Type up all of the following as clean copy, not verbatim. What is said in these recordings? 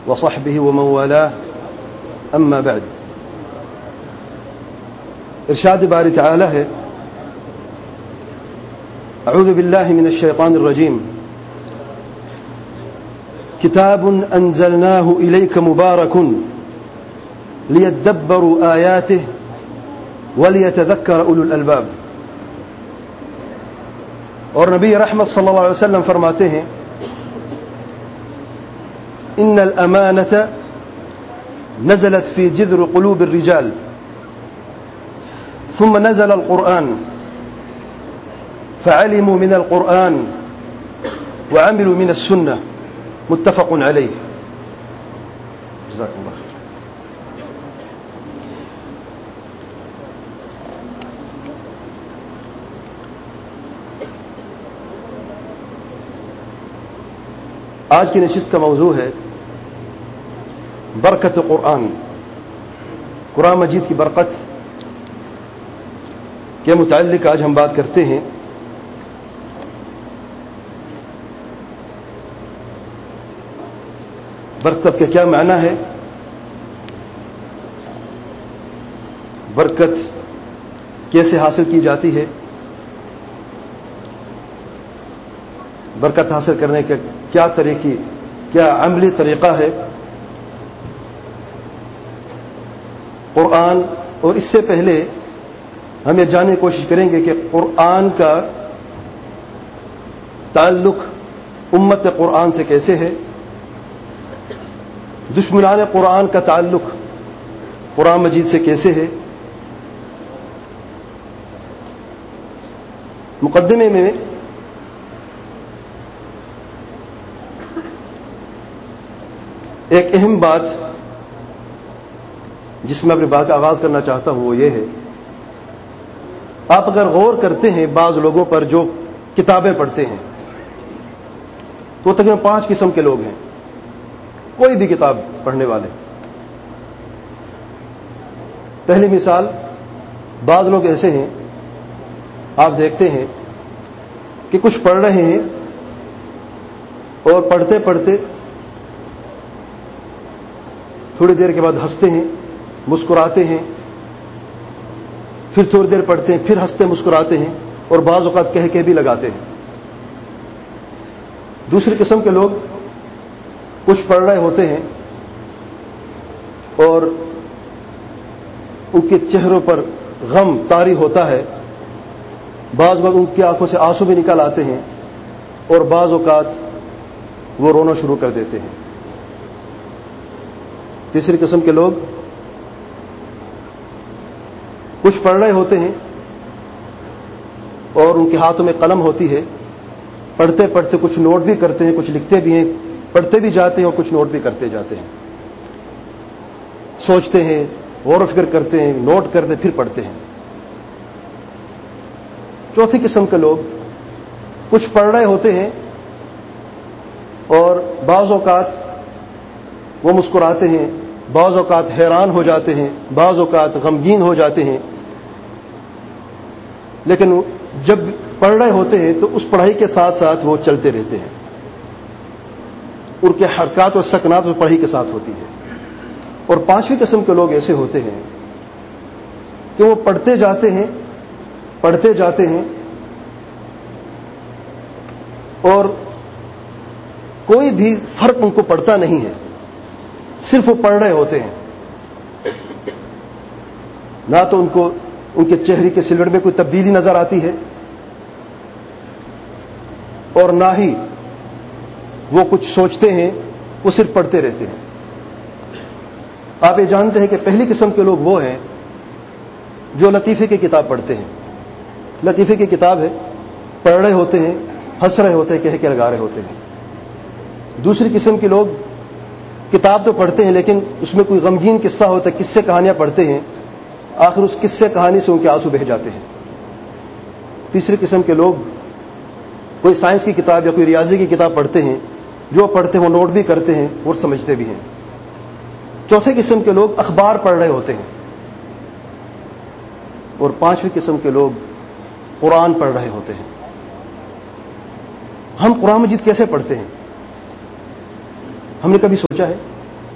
وصحبه ومن والاه أما بعد. ارشاد باری تعالی ہے اعوذ باللہ من الشیطان الرجیم کتاب انزلناه الیک مبارک لیدبروا آیاته ولیتذکر اولو الالباب. اور نبی رحمت صلی اللہ علیہ وسلم فرماتے ہیں ان الامانة نزلت في جذر قلوب الرجال ثم نزل القرآن فعلموا من القرآن وعملوا من السنة متفق عليه. جزاكم الله خير. آج کی نشست کا موضوع ہے برکت قرآن. قرآن مجید کی برکت کے متعلق آج ہم بات کرتے ہیں. برکت کا کیا معنی ہے؟ برکت کیسے حاصل کی جاتی ہے؟ برکت حاصل کرنے کے کیا عملی طریقہ ہے؟ قرآن، اور اس سے پہلے ہم یہ جاننے کی کوشش کریں گے کہ قرآن کا تعلق امت قرآن سے کیسے ہے، دشمنان قرآن کا تعلق قرآن مجید سے کیسے ہے. مقدمے میں ایک اہم بات جس میں اپنی بات کا آغاز کرنا چاہتا ہوں وہ یہ ہے، آپ اگر غور کرتے ہیں بعض لوگوں پر جو کتابیں پڑھتے ہیں تو تقریباً 5 قسم کے لوگ ہیں، کوئی بھی کتاب پڑھنے والے. پہلی مثال، بعض لوگ ایسے ہیں آپ دیکھتے ہیں کہ کچھ پڑھ رہے ہیں اور پڑھتے پڑھتے تھوڑی دیر کے بعد ہنستے ہیں، مسکراتے ہیں، پھر تھوڑی دیر پڑھتے ہیں، پھر ہنستے مسکراتے ہیں، اور بعض اوقات کہہ بھی لگاتے ہیں. دوسری قسم کے لوگ کچھ پڑھ رہے ہوتے ہیں اور ان کے چہروں پر غم طاری ہوتا ہے، بعض وقت ان کی آنکھوں سے آنسو بھی نکل آتے ہیں، اور بعض اوقات وہ رونا شروع کر دیتے ہیں. تیسری قسم کے لوگ کچھ پڑھ رہے ہوتے ہیں اور ان کے ہاتھوں میں قلم ہوتی ہے، پڑھتے پڑھتے کچھ نوٹ بھی کرتے ہیں، کچھ لکھتے بھی ہیں، پڑھتے بھی جاتے ہیں اور کچھ نوٹ بھی کرتے جاتے ہیں، سوچتے ہیں، غور و فکر کرتے ہیں، نوٹ کرتے پھر پڑھتے ہیں. چوتھی قسم کے لوگ کچھ پڑھ رہے ہوتے ہیں اور بعض اوقات وہ مسکراتے ہیں، بعض اوقات حیران ہو جاتے ہیں، بعض اوقات غمگین ہو جاتے ہیں، لیکن جب پڑھ رہے ہوتے ہیں تو اس پڑھائی کے ساتھ ساتھ وہ چلتے رہتے ہیں. ان کے حرکات اور سکنات اس پڑھائی کے ساتھ ہوتی ہے. اور پانچویں قسم کے لوگ ایسے ہوتے ہیں کہ وہ پڑھتے جاتے ہیں اور کوئی بھی فرق ان کو پڑتا نہیں ہے، صرف وہ پڑھ رہے ہوتے ہیں. نہ تو ان کو ان کے چہرے کے سلوٹ میں کوئی تبدیلی نظر آتی ہے اور نہ ہی وہ کچھ سوچتے ہیں، وہ صرف پڑھتے رہتے ہیں. آپ یہ جانتے ہیں کہ پہلی قسم کے لوگ وہ ہیں جو لطیفے کی کتاب پڑھتے ہیں. لطیفے کی کتاب ہے، پڑھ رہے ہوتے ہیں، ہنس رہے ہوتے ہیں، کہہ کے لگا رہے ہوتے ہیں. دوسری قسم کے لوگ کتاب تو پڑھتے ہیں لیکن اس میں کوئی غمگین قصہ ہوتا ہے، قصے کہانیاں پڑھتے ہیں، آخر اس قصے کہانی سے ان کے آنسو بہہ جاتے ہیں. تیسری قسم کے لوگ کوئی سائنس کی کتاب یا کوئی ریاضی کی کتاب پڑھتے ہیں، جو پڑھتے ہیں وہ نوٹ بھی کرتے ہیں اور سمجھتے بھی ہیں. چوتھے قسم کے لوگ اخبار پڑھ رہے ہوتے ہیں، اور پانچویں قسم کے لوگ قرآن پڑھ رہے ہوتے ہیں. ہم قرآن مجید کیسے پڑھتے ہیں؟ ہم نے کبھی سوچا ہے؟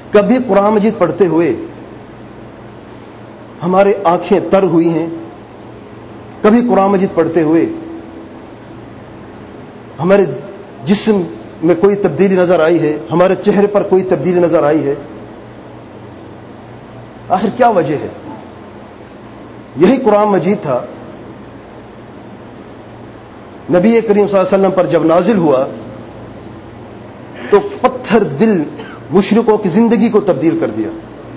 کبھی قرآن مجید پڑھتے ہوئے ہمارے آنکھیں تر ہوئی ہیں؟ کبھی قرآن مجید پڑھتے ہوئے ہمارے جسم میں کوئی تبدیلی نظر آئی ہے؟ ہمارے چہرے پر کوئی تبدیلی نظر آئی ہے؟ آخر کیا وجہ ہے؟ یہی قرآن مجید تھا نبی کریم صلی اللہ علیہ وسلم پر جب نازل ہوا تو پتھر دل مشرکوں کی زندگی کو تبدیل کر دیا.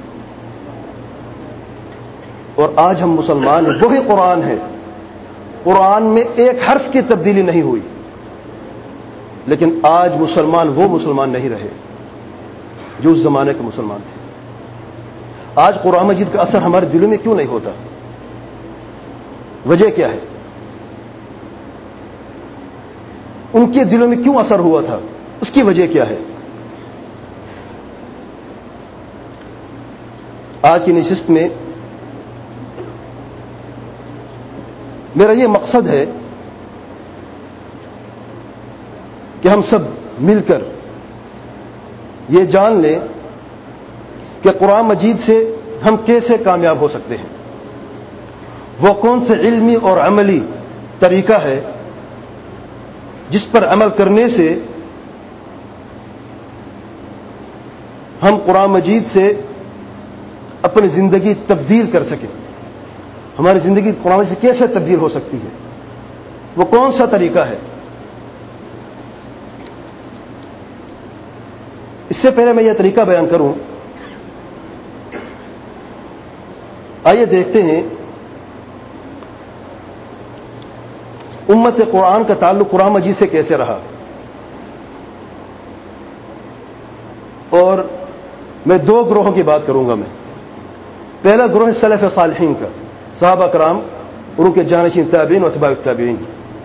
اور آج ہم مسلمان ہیں، وہی قرآن ہے، قرآن میں ایک حرف کی تبدیلی نہیں ہوئی، لیکن آج مسلمان وہ مسلمان نہیں رہے جو اس زمانے کے مسلمان تھے. آج قرآن مجید کا اثر ہمارے دلوں میں کیوں نہیں ہوتا؟ وجہ کیا ہے؟ ان کے دلوں میں کیوں اثر ہوا تھا؟ اس کی وجہ کیا ہے؟ آج کی نشست میں میرا یہ مقصد ہے کہ ہم سب مل کر یہ جان لیں کہ قرآن مجید سے ہم کیسے کامیاب ہو سکتے ہیں. وہ کون سے علمی اور عملی طریقہ ہے جس پر عمل کرنے سے ہم قرآن مجید سے اپنی زندگی تبدیل کر سکیں. ہماری زندگی قرآن مجید سے کیسے تبدیل ہو سکتی ہے؟ وہ کون سا طریقہ ہے؟ اس سے پہلے میں یہ طریقہ بیان کروں، آئیے دیکھتے ہیں امت قرآن کا تعلق قرآن مجید سے کیسے رہا. اور میں دو گروہوں کی بات کروں گا. میں پہلا گروہ ہے سلف صالحین کا، صحابہ کرام اور ان کے جانشین تابعین و اتباع التابعین.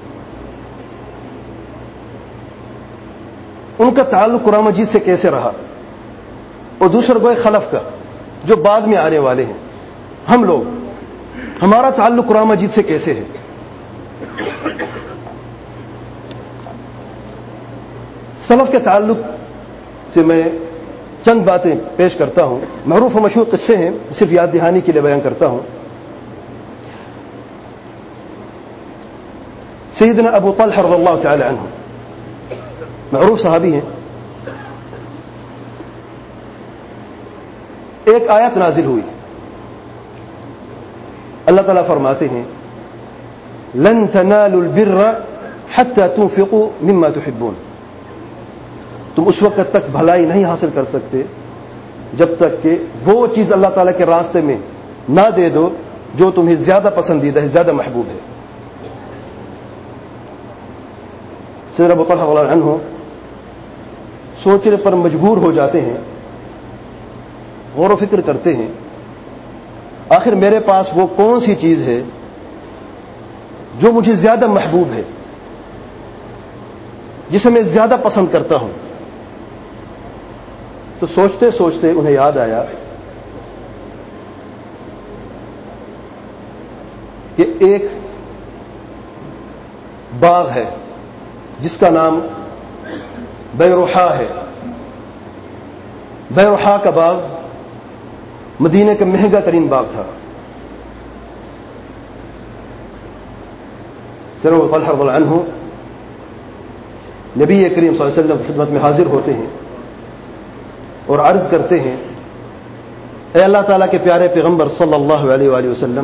ان کا تعلق قرآن مجید سے کیسے رہا. اور دوسرا گروہ خلف کا جو بعد میں آنے والے ہیں، ہم لوگ، ہمارا تعلق قرآن مجید سے کیسے ہے. سلف کے تعلق سے میں چند باتیں پیش کرتا ہوں. معروف و مشہور قصے ہیں، صرف یاد دہانی کے لیے بیان کرتا ہوں. سیدنا ابو طلحہ رضی اللہ تعالی عنہ معروف صحابی ہیں. ایک آیت نازل ہوئی، اللہ تعالیٰ فرماتے ہیں لن تنالوا البر حتى تنفقوا مما تحبون. تم اس وقت تک بھلائی نہیں حاصل کر سکتے جب تک کہ وہ چیز اللہ تعالیٰ کے راستے میں نہ دے دو جو تمہیں زیادہ پسندیدہ ہے، زیادہ محبوب ہے. سیدنا ابو طلحہ رضی اللہ عنہ سوچنے پر مجبور ہو جاتے ہیں، غور و فکر کرتے ہیں، آخر میرے پاس وہ کون سی چیز ہے جو مجھے زیادہ محبوب ہے، جسے میں زیادہ پسند کرتا ہوں. تو سوچتے سوچتے انہیں یاد آیا کہ ایک باغ ہے جس کا نام بیروحا ہے. بیروحا کا باغ مدینے کا مہنگا ترین باغ تھا. سیدنا ابو طلحہ رضی اللہ عنہ نبی کریم صلی اللہ علیہ وسلم کی خدمت میں حاضر ہوتے ہیں اور عرض کرتے ہیں، اے اللہ تعالیٰ کے پیارے پیغمبر صلی اللہ علیہ وآلہ وسلم،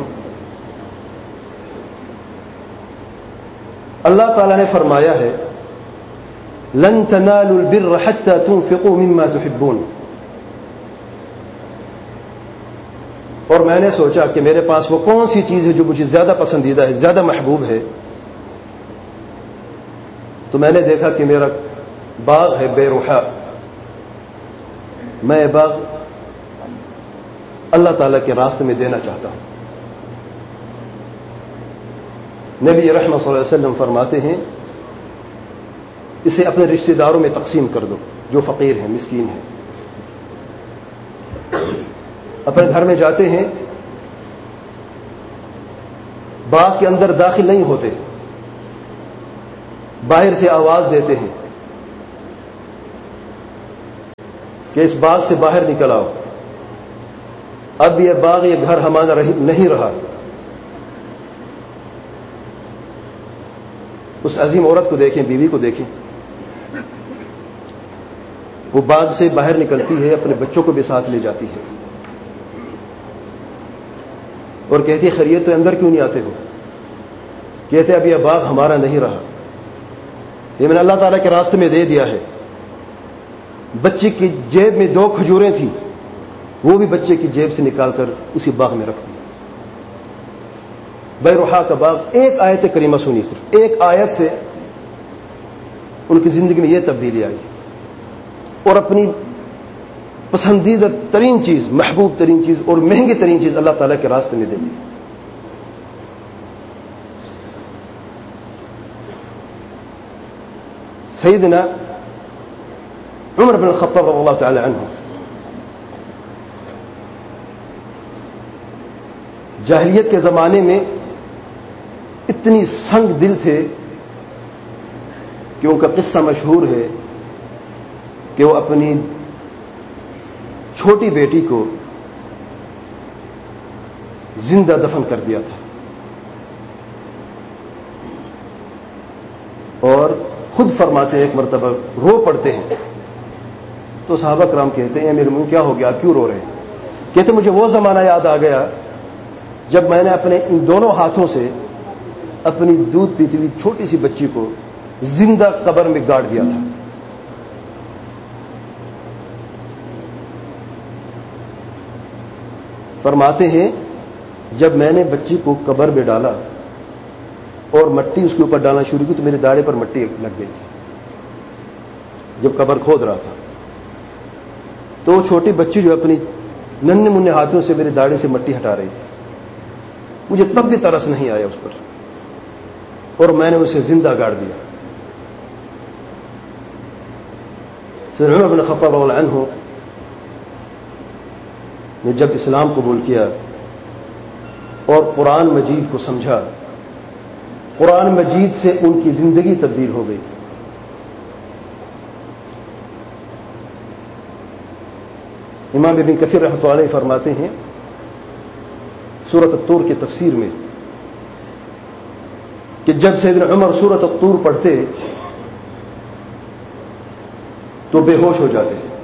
اللہ تعالیٰ نے فرمایا ہے لن تنالوا البر حتى تنفقوا مما تحبون. اور میں نے سوچا کہ میرے پاس وہ کون سی چیز ہے جو مجھے زیادہ پسندیدہ ہے، زیادہ محبوب ہے. تو میں نے دیکھا کہ میرا باغ ہے بیروحا، میں باغ اللہ تعالیٰ کے راستے میں دینا چاہتا ہوں. نبی رحمت صلی اللہ علیہ وسلم فرماتے ہیں اسے اپنے رشتہ داروں میں تقسیم کر دو جو فقیر ہیں، مسکین ہیں. اپنے گھر میں جاتے ہیں، باغ کے اندر داخل نہیں ہوتے، باہر سے آواز دیتے ہیں کہ اس باغ سے باہر نکل آؤ، اب یہ باغ یہ گھر ہمارا نہیں رہا. اس عظیم عورت کو دیکھیں، بیوی کو دیکھیں، وہ باغ سے باہر نکلتی ہے، اپنے بچوں کو بھی ساتھ لے جاتی ہے اور کہتی ہے خیریت تو اندر کیوں نہیں آتے ہو؟ کہتے اب یہ باغ ہمارا نہیں رہا، یہ میں نے اللہ تعالیٰ کے راستے میں دے دیا ہے. بچے کی جیب میں 2 کھجوریں تھیں، وہ بھی بچے کی جیب سے نکال کر اسی باغ میں رکھ دی. بیروحا کا باغ. ایک آیت کریمہ سنی، صرف ایک آیت سے ان کی زندگی میں یہ تبدیلی آئی اور اپنی پسندیدہ ترین چیز، محبوب ترین چیز اور مہنگی ترین چیز اللہ تعالیٰ کے راستے میں دے دی. سیدنا عمر بن الخطاب رضی اللہ تعالی عنہ جاہلیت کے زمانے میں اتنی سنگ دل تھے کہ ان کا قصہ مشہور ہے کہ وہ اپنی چھوٹی بیٹی کو زندہ دفن کر دیا تھا اور خود فرماتے ہیں ایک مرتبہ رو پڑتے ہیں تو صحابہ کرام کہتے ہیں میرے منہ کیا ہو گیا، کیوں رو رہے ہیں؟ کہتے مجھے وہ زمانہ یاد آ گیا جب میں نے اپنے ان دونوں ہاتھوں سے اپنی دودھ پیتی ہوئی چھوٹی سی بچی کو زندہ قبر میں گاڑ دیا تھا. فرماتے ہیں جب میں نے بچی کو قبر میں ڈالا اور مٹی اس کے اوپر ڈالنا شروع کی تو میرے داڑھے پر مٹی لگ گئی تھی. جب قبر کھود رہا تھا تو وہ چھوٹی بچی جو اپنی ننھے منھے ہاتھوں سے میرے داڑھے سے مٹی ہٹا رہی تھی. مجھے تب بھی ترس نہیں آیا اس پر اور میں نے اسے زندہ گاڑ دیا. سیدنا عمر بن الخطاب رضی اللہ عنہ نے جب اسلام قبول کیا اور قرآن مجید کو سمجھا، قرآن مجید سے ان کی زندگی تبدیل ہو گئی. امام ابن کثیر رحمۃ اللہ علیہ فرماتے ہیں سورۃ الطور کی تفسیر میں کہ جب سیدنا عمر سورۃ الطور پڑھتے تو بے ہوش ہو جاتے ہیں.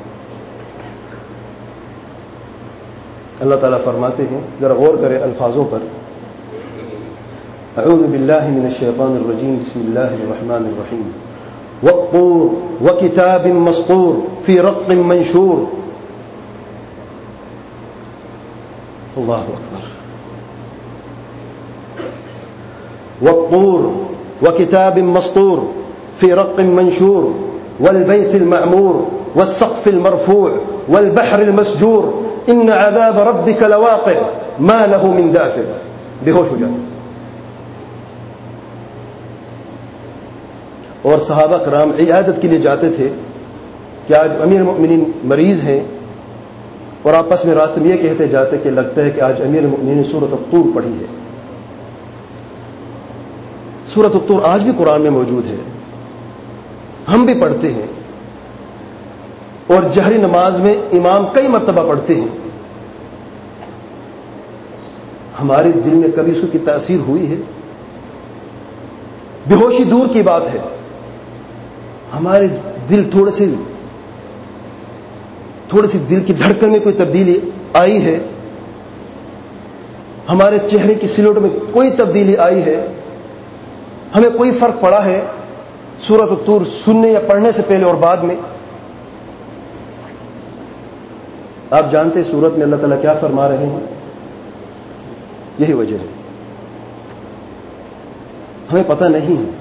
اللہ تعالیٰ فرماتے ہیں، ذرا غور کریں الفاظوں پر، اعوذ باللہ من الشیطان الرجیم بسم اللہ الرحمن الرحیم والطور وکتاب مسطور فی رق منشور. اللہ اکبر. والطور وكتاب مسطور في رق منشور والبيت المعمور والسقف المرفوع والبحر المسجور إن عذاب ربك لواقع ما له من دافع. بے ہوش ہو جاتے. اور صحابہ کرام عیادت کے لیے جاتے تھے کہ آج امیر المؤمنین مریض ہیں اور آپس میں راستے میں یہ کہتے جاتے کہ لگتا ہے کہ آج امیر المؤمنین نے سورۃ الطور پڑھی ہے. سورۃ الطور آج بھی قرآن میں موجود ہے، ہم بھی پڑھتے ہیں اور جہری نماز میں امام کئی مرتبہ پڑھتے ہیں. ہمارے دل میں کبھی اس کی تاثیر ہوئی ہے؟ بے ہوشی دور کی بات ہے، ہمارے دل تھوڑے سی دل کی دھڑکن میں کوئی تبدیلی آئی ہے؟ ہمارے چہرے کی سلوٹ میں کوئی تبدیلی آئی ہے؟ ہمیں کوئی فرق پڑا ہے سورۃ الطور سننے یا پڑھنے سے پہلے اور بعد میں؟ آپ جانتے ہیں سورت میں اللہ تعالیٰ کیا فرما رہے ہیں؟ یہی وجہ ہے، ہمیں پتہ نہیں ہے.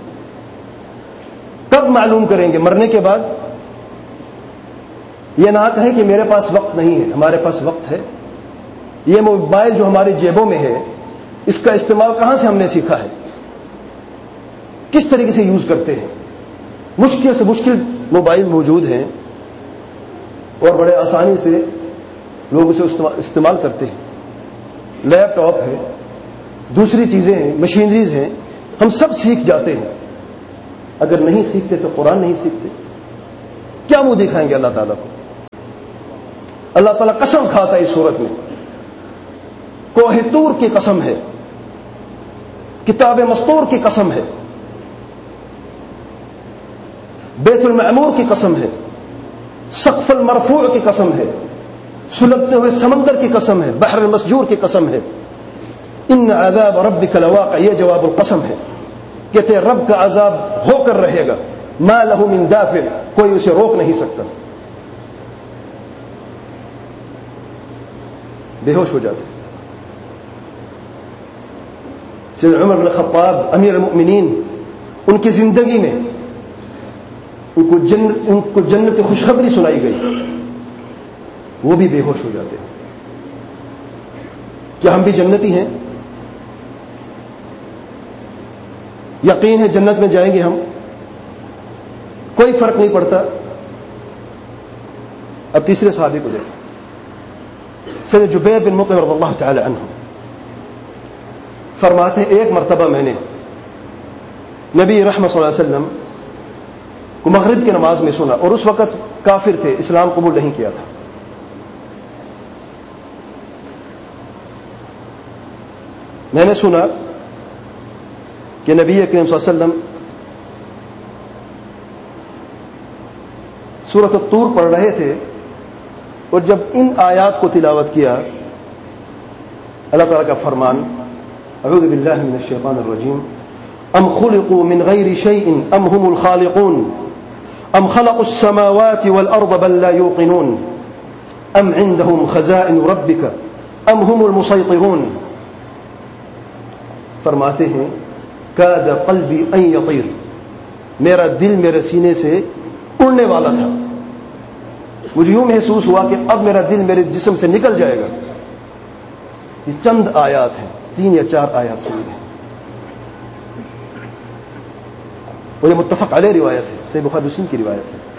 کب معلوم کریں گے؟ مرنے کے بعد. یہ نہ کہیں کہ میرے پاس وقت نہیں ہے، ہمارے پاس وقت ہے. یہ موبائل جو ہماری جیبوں میں ہے اس کا استعمال کہاں سے ہم نے سیکھا ہے؟ کس طریقے سے یوز کرتے ہیں؟ مشکل سے مشکل موبائل موجود ہیں اور بڑے آسانی سے لوگ اسے استعمال کرتے ہیں. لیپ ٹاپ ہے، دوسری چیزیں ہیں، مشینریز ہیں، ہم سب سیکھ جاتے ہیں. اگر نہیں سیکھتے تو قرآن نہیں سیکھتے. کیا منہ دکھائیں گے اللہ تعالیٰ کو؟ اللہ تعالیٰ قسم کھاتا ہے اس صورت میں، کوہ طور کی قسم ہے، کتاب مستور کی قسم ہے، بیت المعمور کی قسم ہے، سقف المرفوع کی قسم ہے، سلگتے ہوئے سمندر کی قسم ہے، بحر المسجور کی قسم ہے، ان عذاب ربک لواقع، یہ جواب القسم ہے کہ تیرے رب کا عذاب ہو کر رہے گا، ما لہ من دافع، کوئی اسے روک نہیں سکتا. بے ہوش ہو جاتے. سیدنا عمر بن الخطاب امیر المؤمنین، ان کی زندگی میں ان کو جنت کی خوشخبری سنائی گئی، وہ بھی بے ہوش ہو جاتے ہیں. کیا ہم بھی جنتی ہیں؟ یقین ہے جنت میں جائیں گے ہم، کوئی فرق نہیں پڑتا. اب تیسرے صحابی کو دیکھیں، سیدنا جبیر بن مطعم رضی اللہ تعالی عنہ فرماتے ہیں ایک مرتبہ میں نے نبی رحمت صلی اللہ علیہ وسلم کو مغرب کی نماز میں سنا، اور اس وقت کافر تھے، اسلام قبول نہیں کیا تھا. میں نے سنا کہ نبی کریم صلی اللہ علیہ وسلم سورۃ الطور پڑھ رہے تھے، اور جب ان آیات کو تلاوت کیا، اللہ تعالیٰ کا فرمان، اعوذ باللہ من الشیطان الرجیم، ام خلقوا من غیر شیء ام هم الخالقون ام خلقوا السماوات والارض بل لا یوقنون ام عندهم خزائن ربک ام هم المسیطرون. فرماتے ہیں کاد قلبی ان یطیر، میرا دل میرے سینے سے اڑنے والا تھا، مجھے یوں محسوس ہوا کہ اب میرا دل میرے جسم سے نکل جائے گا. یہ چند آیات ہیں، 3 یا 4 آیات سنی ہیں، اور یہ متفق علیہ روایت ہے، صحیح بخاری مسلم کی روایت ہے.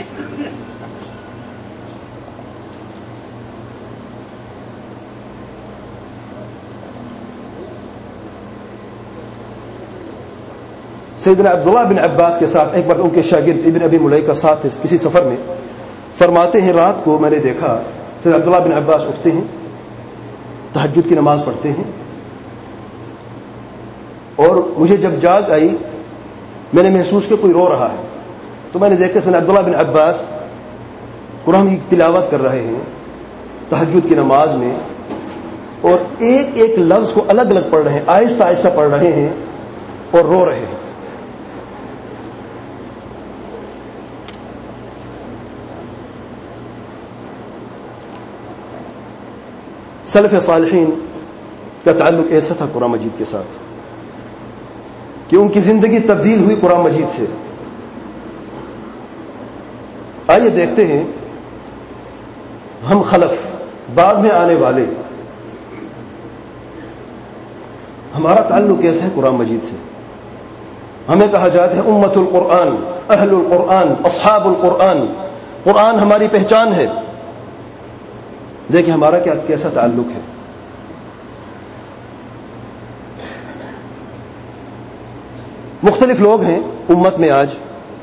سیدنا عبداللہ بن عباس کے ساتھ ایک بار ان کے شاگرد ابن ابی ملیکہ ساتھ کسی سفر میں، فرماتے ہیں رات کو میں نے دیکھا سیدنا عبداللہ بن عباس اٹھتے ہیں، تہجد کی نماز پڑھتے ہیں، اور مجھے جب جاگ آئی میں نے محسوس کہ کوئی رو رہا ہے، تو میں نے دیکھا سیدنا عبداللہ بن عباس قرآن کی تلاوت کر رہے ہیں تہجد کی نماز میں، اور ایک ایک لفظ کو الگ الگ پڑھ رہے ہیں، آہستہ آہستہ پڑھ رہے ہیں اور رو رہے ہیں. سلف صالحین کا تعلق ایسا تھا قرآن مجید کے ساتھ کہ ان کی زندگی تبدیل ہوئی قرآن مجید سے. آئیے دیکھتے ہیں ہم خلف، بعد میں آنے والے، ہمارا تعلق کیسا ہے قرآن مجید سے. ہمیں کہا جاتا ہے امت القرآن، اہل القرآن، اصحاب القرآن، قرآن ہماری پہچان ہے. دیکھیں ہمارا کیسا تعلق ہے. مختلف لوگ ہیں امت میں آج،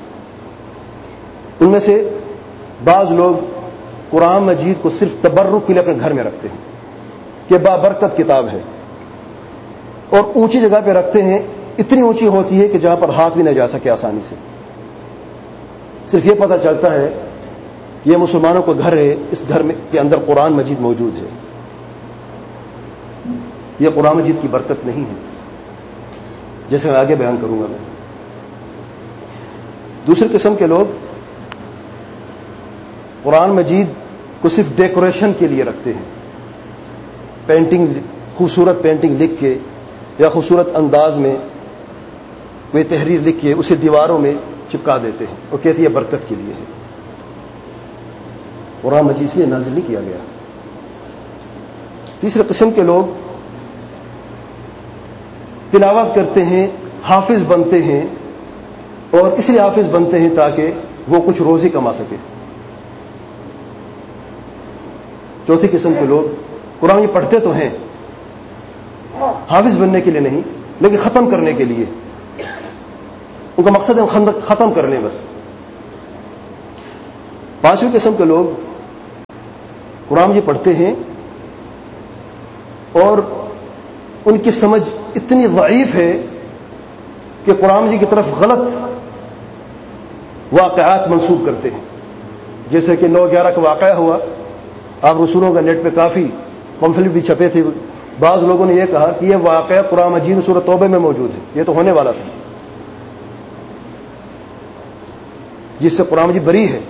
ان میں سے بعض لوگ قرآن مجید کو صرف تبرک کے لیے اپنے گھر میں رکھتے ہیں کہ بابرکت کتاب ہے، اور اونچی جگہ پہ رکھتے ہیں، اتنی اونچی ہوتی ہے کہ جہاں پر ہاتھ بھی نہ جا سکے آسانی سے. صرف یہ پتہ چلتا ہے یہ مسلمانوں کا گھر ہے، اس گھر میں کے اندر قرآن مجید موجود ہے. یہ قرآن مجید کی برکت نہیں ہے، جیسے میں آگے بیان کروں گا. میں دوسری قسم کے لوگ قرآن مجید کو صرف ڈیکوریشن کے لیے رکھتے ہیں، پینٹنگ، خوبصورت پینٹنگ لکھ کے یا خوبصورت انداز میں کوئی تحریر لکھ کے اسے دیواروں میں چپکا دیتے ہیں اور کہتے ہیں یہ برکت کے لیے ہے. قرآن مجید سے نازل نہیں کیا گیا. تیسرے قسم کے لوگ تلاوت کرتے ہیں، حافظ بنتے ہیں، اور اس لیے حافظ بنتے ہیں تاکہ وہ کچھ روزی کما سکے. چوتھی قسم کے لوگ قرآن یہ پڑھتے تو ہیں، حافظ بننے کے لیے نہیں لیکن ختم کرنے کے لیے، ان کا مقصد ہے ختم کر لیں بس. پانچویں قسم کے لوگ قرآن مجید پڑھتے ہیں اور ان کی سمجھ اتنی ضعیف ہے کہ قرآن مجید کی طرف غلط واقعات منسوب کرتے ہیں. جیسے کہ 9/11 کا واقعہ ہوا, آپ رسولوں کا نیٹ پہ کافی پمفلٹ بھی چھپے تھے. بعض لوگوں نے یہ کہا کہ یہ واقعہ قرآن مجید سورۃ توبہ میں موجود ہے, یہ تو ہونے والا تھا, جس سے قرآن مجید بری ہے.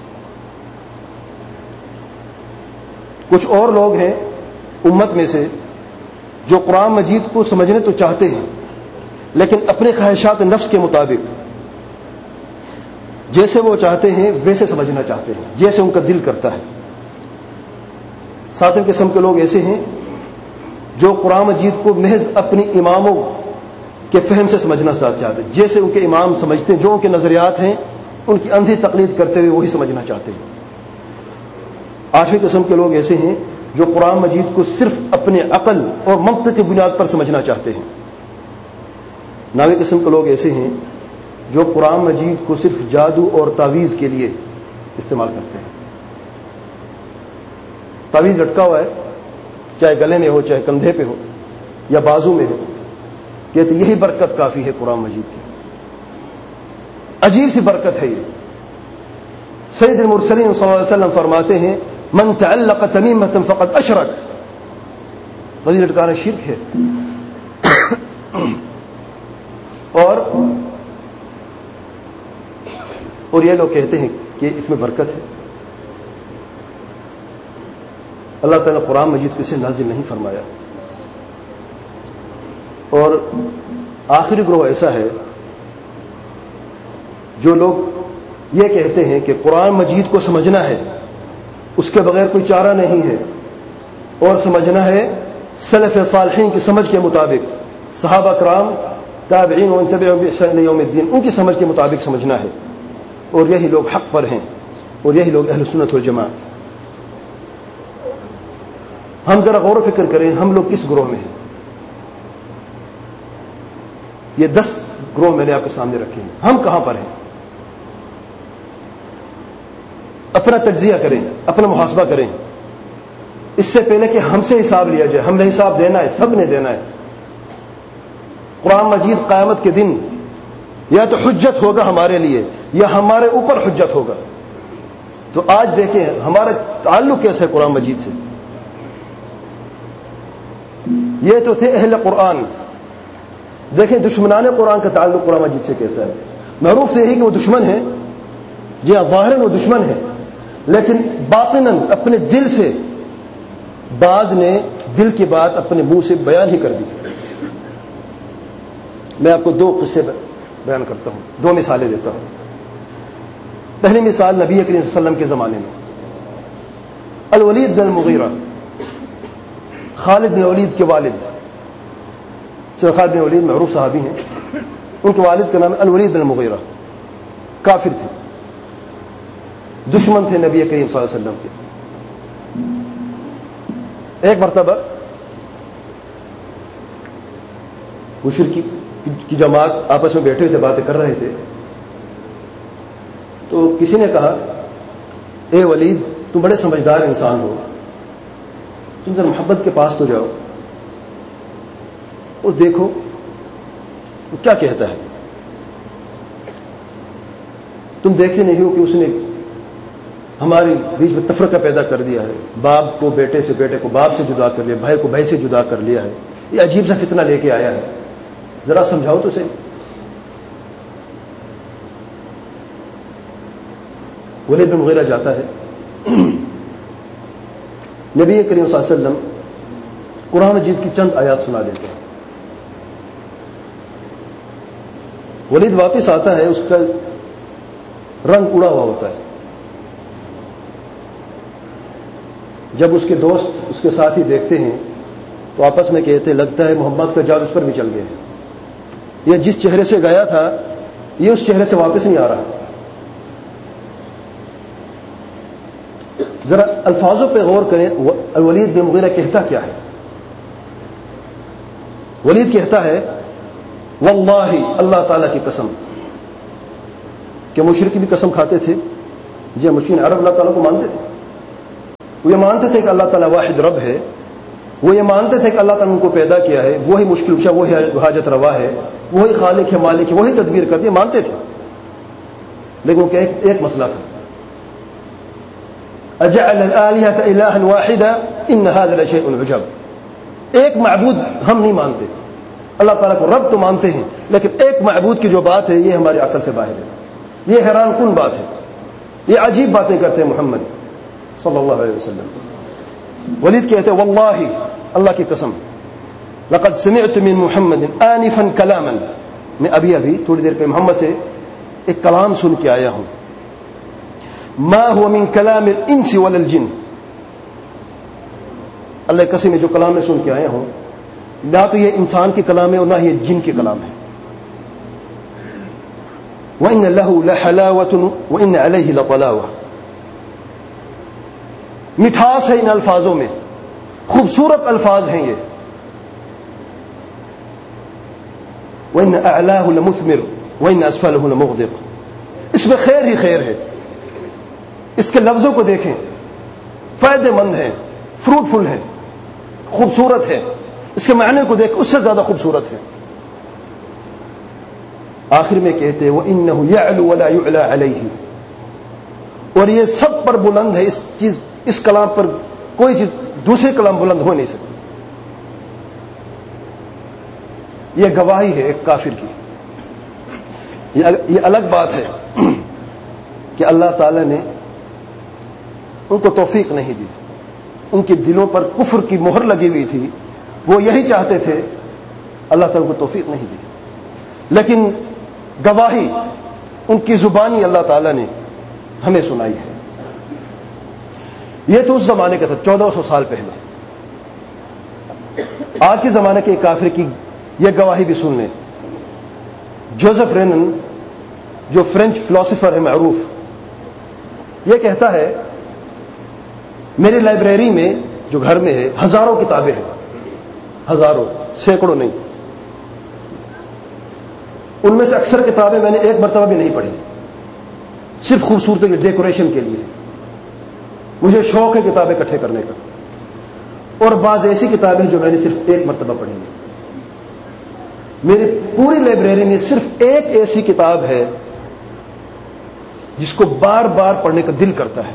کچھ اور لوگ ہیں امت میں سے جو قرآن مجید کو سمجھنے تو چاہتے ہیں لیکن اپنے خواہشات نفس کے مطابق جیسے وہ چاہتے ہیں ویسے سمجھنا چاہتے ہیں, جیسے ان کا دل کرتا ہے. ساتویں قسم کے لوگ ایسے ہیں جو قرآن مجید کو محض اپنی اماموں کے فہم سے سمجھنا چاہتے ہیں, جیسے ان کے امام سمجھتے ہیں, جو ان کے نظریات ہیں ان کی اندھی تقلید کرتے ہوئے وہی سمجھنا چاہتے ہیں. آٹھویں قسم کے لوگ ایسے ہیں جو قرآن مجید کو صرف اپنے عقل اور منطق کی بنیاد پر سمجھنا چاہتے ہیں. نویں قسم کے لوگ ایسے ہیں جو قرآن مجید کو صرف جادو اور تعویذ کے لیے استعمال کرتے ہیں. تعویذ لٹکا ہوا ہے, چاہے گلے میں ہو, چاہے کندھے پہ ہو یا بازو میں ہو, کہتے یہی برکت کافی ہے قرآن مجید کی. عجیب سی برکت ہے یہ. سید المرسلین صلی اللہ علیہ وسلم فرماتے ہیں من تعلق تمیمۃ فقد اشرک, تعویذ لٹکانا شرک ہے. اور یہ لوگ کہتے ہیں کہ اس میں برکت ہے. اللہ تعالیٰ نے قرآن مجید کو اسے نازل نہیں فرمایا. اور آخری گروہ ایسا ہے جو لوگ یہ کہتے ہیں کہ قرآن مجید کو سمجھنا ہے, اس کے بغیر کوئی چارہ نہیں ہے, اور سمجھنا ہے سلف صالحین کی سمجھ کے مطابق, صحابہ کرام, تابعین و تبعہم بإحسان الی یوم الدین, ان کی سمجھ کے مطابق سمجھنا ہے. اور یہی لوگ حق پر ہیں, اور یہی لوگ اہل سنت والجماعت. ہم ذرا غور و فکر کریں, ہم لوگ کس گروہ میں ہیں؟ یہ 10 گروہ میں نے آپ کے سامنے رکھے ہیں. ہم کہاں پر ہیں؟ اپنا تجزیہ کریں, اپنا محاسبہ کریں, اس سے پہلے کہ ہم سے حساب لیا جائے. ہم نے حساب دینا ہے, سب نے دینا ہے. قرآن مجید قیامت کے دن یا تو حجت ہوگا ہمارے لیے یا ہمارے اوپر حجت ہوگا. تو آج دیکھیں ہمارا تعلق کیسا ہے قرآن مجید سے. یہ تو تھے اہل قرآن, دیکھیں دشمنان قرآن کا تعلق قرآن مجید سے کیسا ہے. معروف تو یہی کہ وہ دشمن ہیں, جی ہاں ظاہراً وہ دشمن ہیں, لیکن باطناً اپنے دل سے بعض نے دل کی بات اپنے منہ سے بیان ہی کر دی. میں آپ کو 2 قصے بیان کرتا ہوں, 2 مثالیں دیتا ہوں. پہلی مثال نبی کریم صلی اللہ علیہ وسلم کے زمانے میں الولید بن المغیرہ, خالد بن ولید کے والد. خالد بن ولید معروف صحابی ہیں, ان کے والد کا نام ہے الولید بن المغیرہ. کافر تھے, دشمن تھے نبی کریم صلی اللہ علیہ وسلم کے. ایک مرتبہ مشرکی کی جماعت آپس میں بیٹھے ہوئے تھے, باتیں کر رہے تھے. تو کسی نے کہا اے ولید تم بڑے سمجھدار انسان ہو, تم ذرا محبت کے پاس تو جاؤ اور دیکھو وہ کیا کہتا ہے. تم دیکھتے نہیں ہو کہ اس نے ہمارے بیچ میں تفرقہ پیدا کر دیا ہے, باپ کو بیٹے سے, بیٹے کو باپ سے جدا کر لیا, بھائی کو بھائی سے جدا کر لیا ہے. یہ عجیب سا فتنہ لے کے آیا ہے, ذرا سمجھاؤ تو صحیح. ولید بن مغیرہ جاتا ہے, نبی کریم صلی اللہ علیہ وسلم قرآن مجید کی چند آیات سنا دیتے ہیں. ولید واپس آتا ہے, اس کا رنگ اڑا ہوا ہوتا ہے. جب اس کے دوست, اس کے ساتھی دیکھتے ہیں تو آپس میں کہتے ہیں لگتا ہے محمد کا جادو اس پر بھی چل گیا ہے. یہ جس چہرے سے گیا تھا یہ اس چہرے سے واپس نہیں آ رہا. ذرا الفاظوں پہ غور کریں. الولید بن مغیرہ کہتا کیا ہے؟ ولید کہتا ہے واللہ, اللہ تعالیٰ کی قسم. کہ مشرک بھی قسم کھاتے تھے؟ جی مشرکین عرب اللہ تعالیٰ کو مانتے تھے. وہ یہ مانتے تھے کہ اللہ تعالیٰ واحد رب ہے، وہ یہ مانتے تھے کہ اللہ تعالیٰ نے ان کو پیدا کیا ہے، وہی مشکل کشا، وہی حاجت روا ہے، وہی خالق ہے، مالک ہے، وہی تدبیر کرتے ہیں، مانتے تھے. لیکن وہ ایک مسئلہ تھا، اجعل الآلہۃ الہا واحدا ان هذا لشیء عجب. ایک معبود ہم نہیں مانتے، اللہ تعالیٰ کو رب تو مانتے ہیں، لیکن ایک معبود کی جو بات ہے یہ ہماری عقل سے باہر ہے، یہ حیران کن بات ہے، یہ عجیب باتیں کرتے ہیں محمد صلی اللہ علیہ وسلم. ولید کہتے ہیں واللہ، اللہ کی قسم، لقد سمعت من محمد آنفا کلاما، میں ابھی تھوڑی دیر پہ محمد سے ایک کلام سن کے آیا ہوں، ما هو من کلام الانس ولا الجن. اللہ کی قسم، جو کلام میں سن کے آیا ہوں نہ تو یہ انسان کے کلام ہے اور نہ یہ جن کے کلام ہے. وَإِنَّ لَهُ لَحَلَاوَةٌ وَإِنَّ عَلَيْهِ لَطَلَاوَةٌ. مٹھاس ہے ان الفاظوں میں، خوبصورت الفاظ ہیں یہ. وَإِنَّ أَعْلَاهُ لَمُثْمِرٌ وَإِنَّ أَسْفَلَهُ لَمُغْدِقٌ. اس میں خیر ہی خیر ہے. اس کے لفظوں کو دیکھیں، فائدے مند ہیں، فروٹفل ہے، خوبصورت ہے. اس کے معنی کو دیکھ، اس سے زیادہ خوبصورت ہے. آخر میں کہتے ہیں وَإِنَّهُ يَعْلُو وَلَا يُعْلَى عَلَيْهِ. اور یہ سب پر بلند ہے، اس کلام پر کوئی چیز دوسرے کلام بلند ہو نہیں سکتی. یہ گواہی ہے ایک کافر کی. یہ الگ بات ہے کہ اللہ تعالی نے ان کو توفیق نہیں دی، ان کے دلوں پر کفر کی مہر لگی ہوئی تھی، وہ یہی چاہتے تھے، اللہ تعالیٰ کو توفیق نہیں دی. لیکن گواہی ان کی زبانی اللہ تعالیٰ نے ہمیں سنائی ہے. یہ تو اس زمانے کا تھا، 1400 سال پہلے. آج کے زمانے کے کافر کی یہ گواہی بھی سن لیں. جوزف رینن جو فرینچ فلاسفر ہے معروف، یہ کہتا ہے میری لائبریری میں جو گھر میں ہے ہزاروں کتابیں ہیں، ہزاروں، سینکڑوں نہیں. ان میں سے اکثر کتابیں میں نے ایک مرتبہ بھی نہیں پڑھی، صرف خوبصورتی کے ڈیکوریشن کے لیے. مجھے شوق ہے کتابیں اکٹھے کرنے کا. اور بعض ایسی کتابیں جو میں نے صرف ایک مرتبہ پڑھی ہیں. میری پوری لائبریری میں صرف ایک ایسی کتاب ہے جس کو بار بار پڑھنے کا دل کرتا ہے.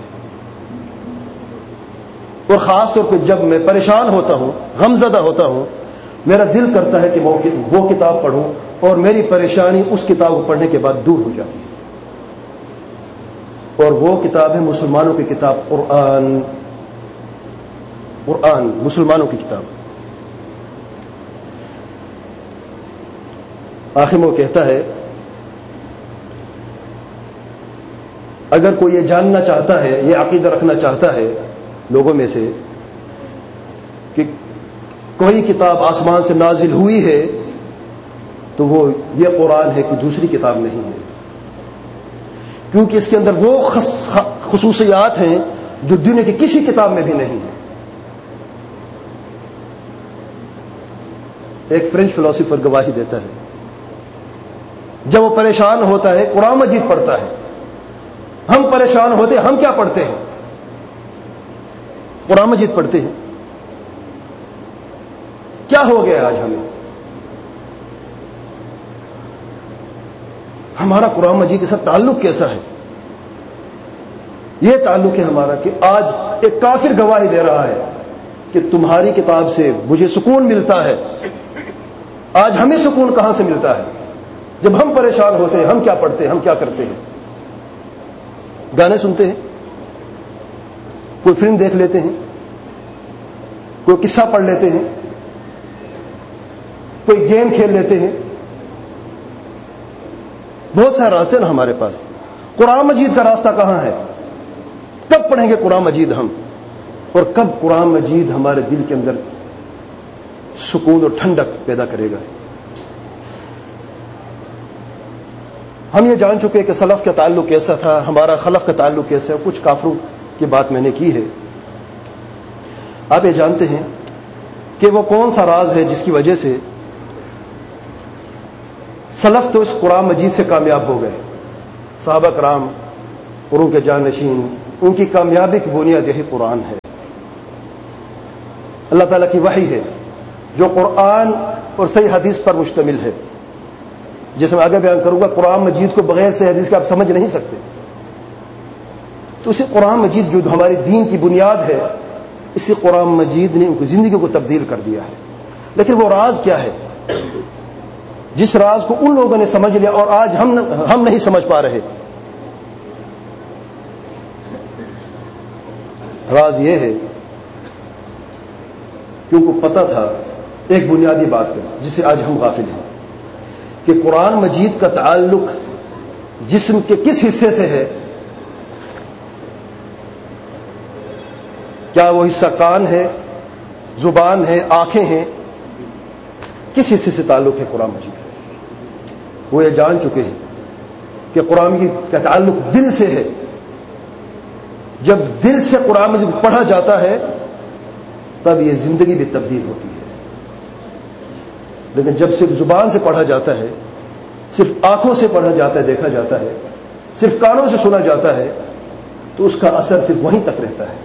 اور خاص طور پہ جب میں پریشان ہوتا ہوں، غمزدہ ہوتا ہوں، میرا دل کرتا ہے کہ وہ کتاب پڑھوں، اور میری پریشانی اس کتاب کو پڑھنے کے بعد دور ہو جاتی ہے. اور وہ کتاب ہے مسلمانوں کی کتاب، قرآن، مسلمانوں کی کتاب. آخر میں وہ کہتا ہے اگر کوئی یہ جاننا چاہتا ہے، یہ عقیدہ رکھنا چاہتا ہے لوگوں میں سے کہ کوئی کتاب آسمان سے نازل ہوئی ہے، تو وہ یہ قرآن ہے کہ دوسری کتاب نہیں ہے. کیونکہ اس کے اندر وہ خصوصیات ہیں جو دنیا کی کسی کتاب میں بھی نہیں ہے. ایک فرینچ فلاسفر گواہی دیتا ہے، جب وہ پریشان ہوتا ہے قرآن مجید پڑھتا ہے. ہم پریشان ہوتے ہیں، ہم کیا پڑھتے ہیں؟ قرآن مجید پڑھتے ہیں. کیا ہو گیا آج ہمیں؟ ہمارا قرآن مجید کے ساتھ تعلق کیسا ہے؟ یہ تعلق ہے ہمارا کہ آج ایک کافر گواہی دے رہا ہے کہ تمہاری کتاب سے مجھے سکون ملتا ہے. آج ہمیں سکون کہاں سے ملتا ہے؟ جب ہم پریشان ہوتے ہیں ہم کیا پڑھتے ہیں، ہم کیا کرتے ہیں؟ گانے سنتے ہیں، کوئی فلم دیکھ لیتے ہیں، کوئی قصہ پڑھ لیتے ہیں، کوئی گیم کھیل لیتے ہیں. بہت سارے راستے نا ہمارے پاس. قرآن مجید کا راستہ کہاں ہے؟ کب پڑھیں گے قرآن مجید ہم؟ اور کب قرآن مجید ہمارے دل کے اندر سکون اور ٹھنڈک پیدا کرے گا؟ ہم یہ جان چکے کہ سلف کا تعلق کیسا تھا، ہمارا خلف کا تعلق کیسا ہے. کچھ کافروں کی بات میں نے کی ہے. آپ یہ جانتے ہیں کہ وہ کون سا راز ہے جس کی وجہ سے سلف تو اس قرآن مجید سے کامیاب ہو گئے. صحابہ کرام اور ان کے جانشین، ان کی کامیابی کی بنیاد یہی قرآن ہے. اللہ تعالیٰ کی وحی ہے جو قرآن اور صحیح حدیث پر مشتمل ہے. جیسے میں آگے بیان کروں گا، قرآن مجید کو بغیر صحیح حدیث کے آپ سمجھ نہیں سکتے. تو اسی قرآن مجید جو ہماری دین کی بنیاد ہے، اسی قرآن مجید نے ان کی زندگی کو تبدیل کر دیا ہے. لیکن وہ راز کیا ہے جس راز کو ان لوگوں نے سمجھ لیا اور آج ہم نہیں سمجھ پا رہے؟ راز یہ ہے کہ ان کو پتا تھا ایک بنیادی بات ہے جسے آج ہم غافل ہیں، کہ قرآن مجید کا تعلق جسم کے کس حصے سے ہے. کیا وہ حصہ کان ہے، زبان ہے، آنکھیں ہیں؟ کس حصے سے تعلق ہے قرآن مجید؟ وہ یہ جان چکے ہیں کہ قرآن مجید کا تعلق دل سے ہے. جب دل سے قرآن مجید پڑھا جاتا ہے تب یہ زندگی بھی تبدیل ہوتی ہے. لیکن جب صرف زبان سے پڑھا جاتا ہے، صرف آنکھوں سے پڑھا جاتا ہے، دیکھا جاتا ہے، صرف کانوں سے سنا جاتا ہے، تو اس کا اثر صرف وہیں تک رہتا ہے.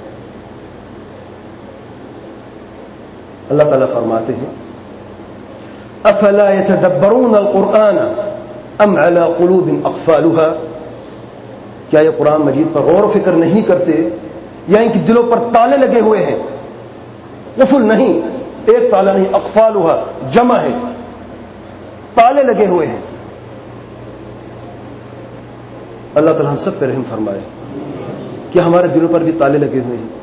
اللہ تعالیٰ فرماتے ہیں افلا يتدبرون القرآن ام على قلوب اقفالها، کیا یہ قرآن مجید پر غور و فکر نہیں کرتے یا ان کی دلوں پر تالے لگے ہوئے ہیں؟ قفل نہیں، ایک تالا نہیں، اقفالها جمع ہے، تالے لگے ہوئے ہیں. اللہ تعالیٰ ہم سب پہ رحم فرمائے کہ ہمارے دلوں پر بھی تالے لگے ہوئے ہیں،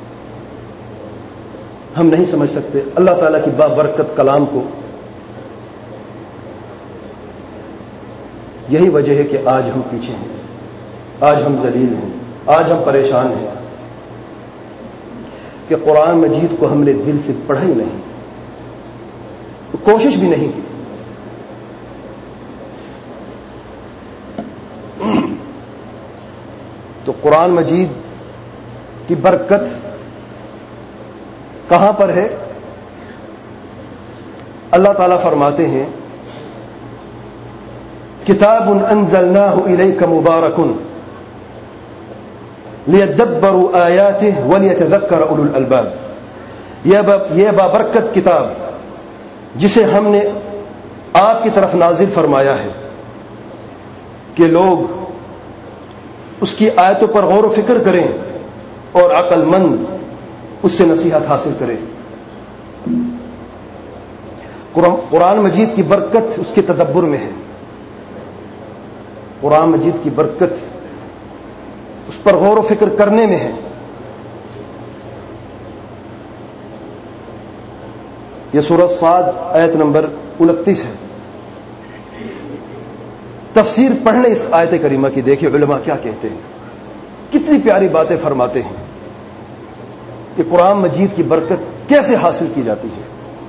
ہم نہیں سمجھ سکتے اللہ تعالیٰ کی بابرکت کلام کو. یہی وجہ ہے کہ آج ہم پیچھے ہیں، آج ہم ذلیل ہیں، آج ہم پریشان ہیں کہ قرآن مجید کو ہم نے دل سے پڑھا ہی نہیں، کوشش بھی نہیں کی. تو قرآن مجید کی برکت کہاں پر ہے؟ اللہ تعالیٰ فرماتے ہیں کتاب انزلناہ الیک مبارک لیدبروا آیاتہ ولیتذکر اولو الالباب. یہ بابرکت کتاب جسے ہم نے آپ کی طرف نازل فرمایا ہے کہ لوگ اس کی آیتوں پر غور و فکر کریں اور عقل مند اس سے نصیحت حاصل کریں. قرآن مجید کی برکت اس کے تدبر میں ہے. قرآن مجید کی برکت اس پر غور و فکر کرنے میں ہے. یہ سورۃ صاد آیت نمبر 29 ہے. تفسیر پڑھ لیں اس آیت کریمہ کی، دیکھیں علماء کیا کہتے ہیں، کتنی پیاری باتیں فرماتے ہیں کہ قرآن مجید کی برکت کیسے حاصل کی جاتی ہے.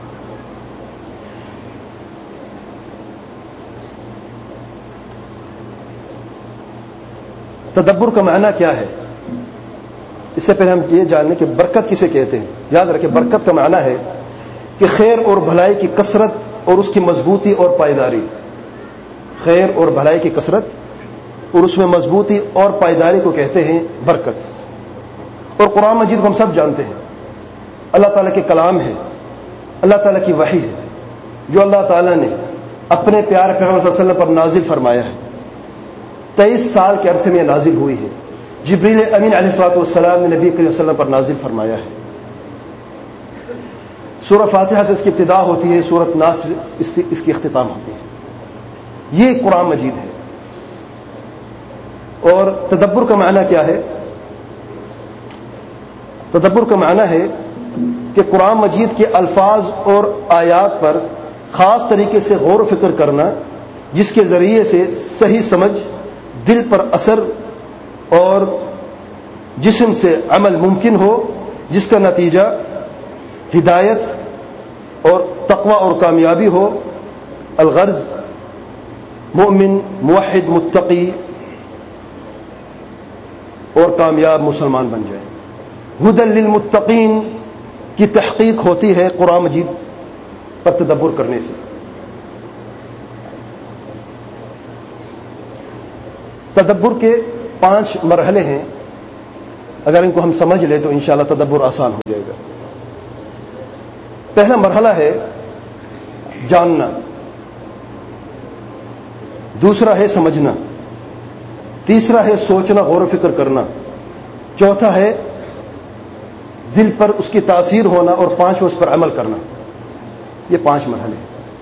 تدبر کا معنی کیا ہے؟ اس سے پہلے ہم یہ جان لیں کہ برکت کسے کہتے ہیں. یاد رکھیں برکت کا معنی ہے کہ خیر اور بھلائی کی کثرت اور اس کی مضبوطی اور پائیداری. خیر اور بھلائی کی کثرت اور اس میں مضبوطی اور پائیداری کو کہتے ہیں برکت. اور قرآن مجید کو ہم سب جانتے ہیں اللہ تعالیٰ کے کلام ہے، اللہ تعالیٰ کی وحی ہے جو اللہ تعالیٰ نے اپنے پیارے پیغمبر صلی اللہ علیہ وسلم پر نازل فرمایا ہے. 23 سال کے عرصے میں یہ نازل ہوئی ہے. جبریل امین علیہ الصلوۃ والسلام نے نبی کریم صلی اللہ علیہ وسلم پر نازل فرمایا ہے. سورہ فاتحہ سے اس کی ابتدا ہوتی ہے، سورۃ ناس اس کی اختتام ہوتی ہے. یہ قرآن مجید ہے. اور تدبر کا معنی کیا ہے؟ تدبر کا معنی ہے کہ قرآن مجید کے الفاظ اور آیات پر خاص طریقے سے غور و فکر کرنا، جس کے ذریعے سے صحیح سمجھ، دل پر اثر اور جسم سے عمل ممکن ہو، جس کا نتیجہ ہدایت اور تقوی اور کامیابی ہو. الغرض مومن، موحد، متقی اور کامیاب مسلمان بن جائے. ہدی للمتقین کی تحقیق ہوتی ہے قرآن مجید پر تدبر کرنے سے. تدبر کے 5 مرحلے ہیں، اگر ان کو ہم سمجھ لیں تو انشاءاللہ تدبر آسان ہو جائے گا. پہلا مرحلہ ہے جاننا، دوسرا ہے سمجھنا، تیسرا ہے سوچنا، غور و فکر کرنا، چوتھا ہے دل پر اس کی تاثیر ہونا، اور پانچواں اس پر عمل کرنا۔ یہ 5 مرحلے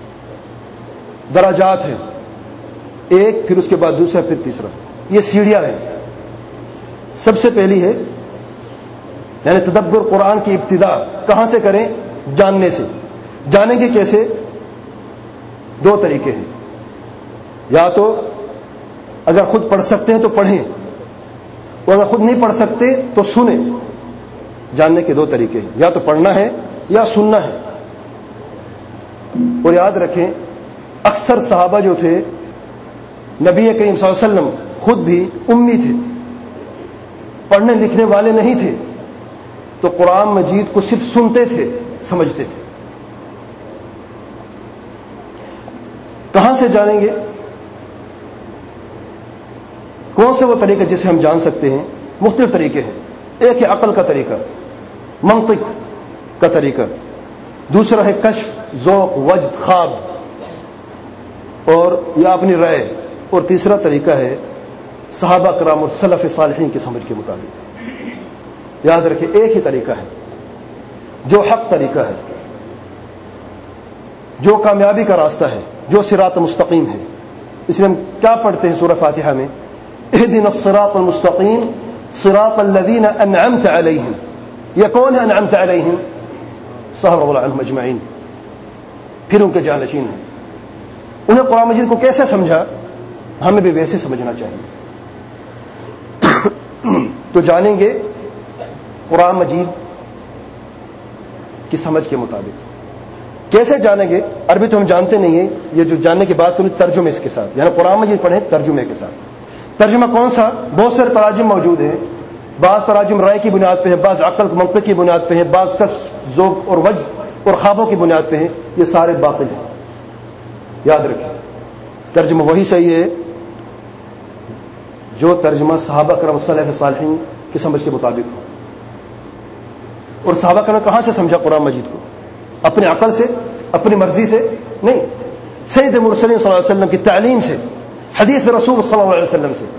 درجات ہیں، ایک پھر اس کے بعد دوسرا پھر تیسرا، یہ سیڑھیاں ہیں۔ سب سے پہلی ہے یعنی تدبر قرآن کی ابتدا کہاں سے کریں؟ جاننے سے۔ جانیں گے کیسے؟ 2 طریقے ہیں، یا تو اگر خود پڑھ سکتے ہیں تو پڑھیں، اور اگر خود نہیں پڑھ سکتے تو سنیں۔ جاننے کے 2 طریقے ہیں، یا تو پڑھنا ہے یا سننا ہے۔ اور یاد رکھیں اکثر صحابہ جو تھے، نبی کریم صلی اللہ علیہ وسلم خود بھی امی تھے، پڑھنے لکھنے والے نہیں تھے، تو قرآن مجید کو صرف سنتے تھے، سمجھتے تھے۔ کہاں سے جانیں گے؟ کون سے وہ طریقہ جسے ہم جان سکتے ہیں؟ مختلف طریقے ہیں۔ ایک ہے عقل کا طریقہ، منطق کا طریقہ، دوسرا ہے کشف، ذوق، وجد، خواب اور یا اپنی رائے، اور تیسرا طریقہ ہے صحابہ کرام اور سلف صالحین کی سمجھ کے مطابق۔ یاد رکھیں ایک ہی طریقہ ہے جو حق طریقہ ہے، جو کامیابی کا راستہ ہے، جو صراط مستقیم ہے۔ اس لیے ہم کیا پڑھتے ہیں سورہ فاتحہ میں؟ اہدنا الصراط المستقیم صراط الذین انعمت علیہم۔ یہ کون ہے انعمت علیہم؟ صحابہ رضی اللہ عنہم اجمعین، پھر ان کے جانشین ہیں۔ انہیں قرآن مجید کو کیسے سمجھا؟ ہمیں بھی ویسے سمجھنا چاہیے۔ تو جانیں گے قرآن مجید کی سمجھ کے مطابق۔ کیسے جانیں گے؟ عربی تو ہم جانتے نہیں ہیں، یہ جو جاننے کی بات کریں ترجمے اس کے ساتھ، یعنی قرآن مجید پڑھیں ترجمے کے ساتھ۔ ترجمہ کون سا؟ بہت سارے تراجم موجود ہیں، بعض تراجم رائے کی بنیاد پہ ہیں، بعض عقل منطق کی بنیاد پہ ہیں، بعض کشف، ذوق اور وجد اور خوابوں کی بنیاد پہ ہیں۔ یہ سارے باطل ہیں، یاد رکھیں۔ ترجمہ وہی صحیح ہے جو ترجمہ صحابہ کرام سلف صالحین کی سمجھ کے مطابق ہو۔ اور صحابہ کرام کہاں سے سمجھا قرآن مجید کو؟ اپنے عقل سے، اپنی مرضی سے نہیں، سید مرسلین صلی اللہ علیہ وسلم کی تعلیم سے، حدیث رسول صلی اللہ علیہ وسلم سے۔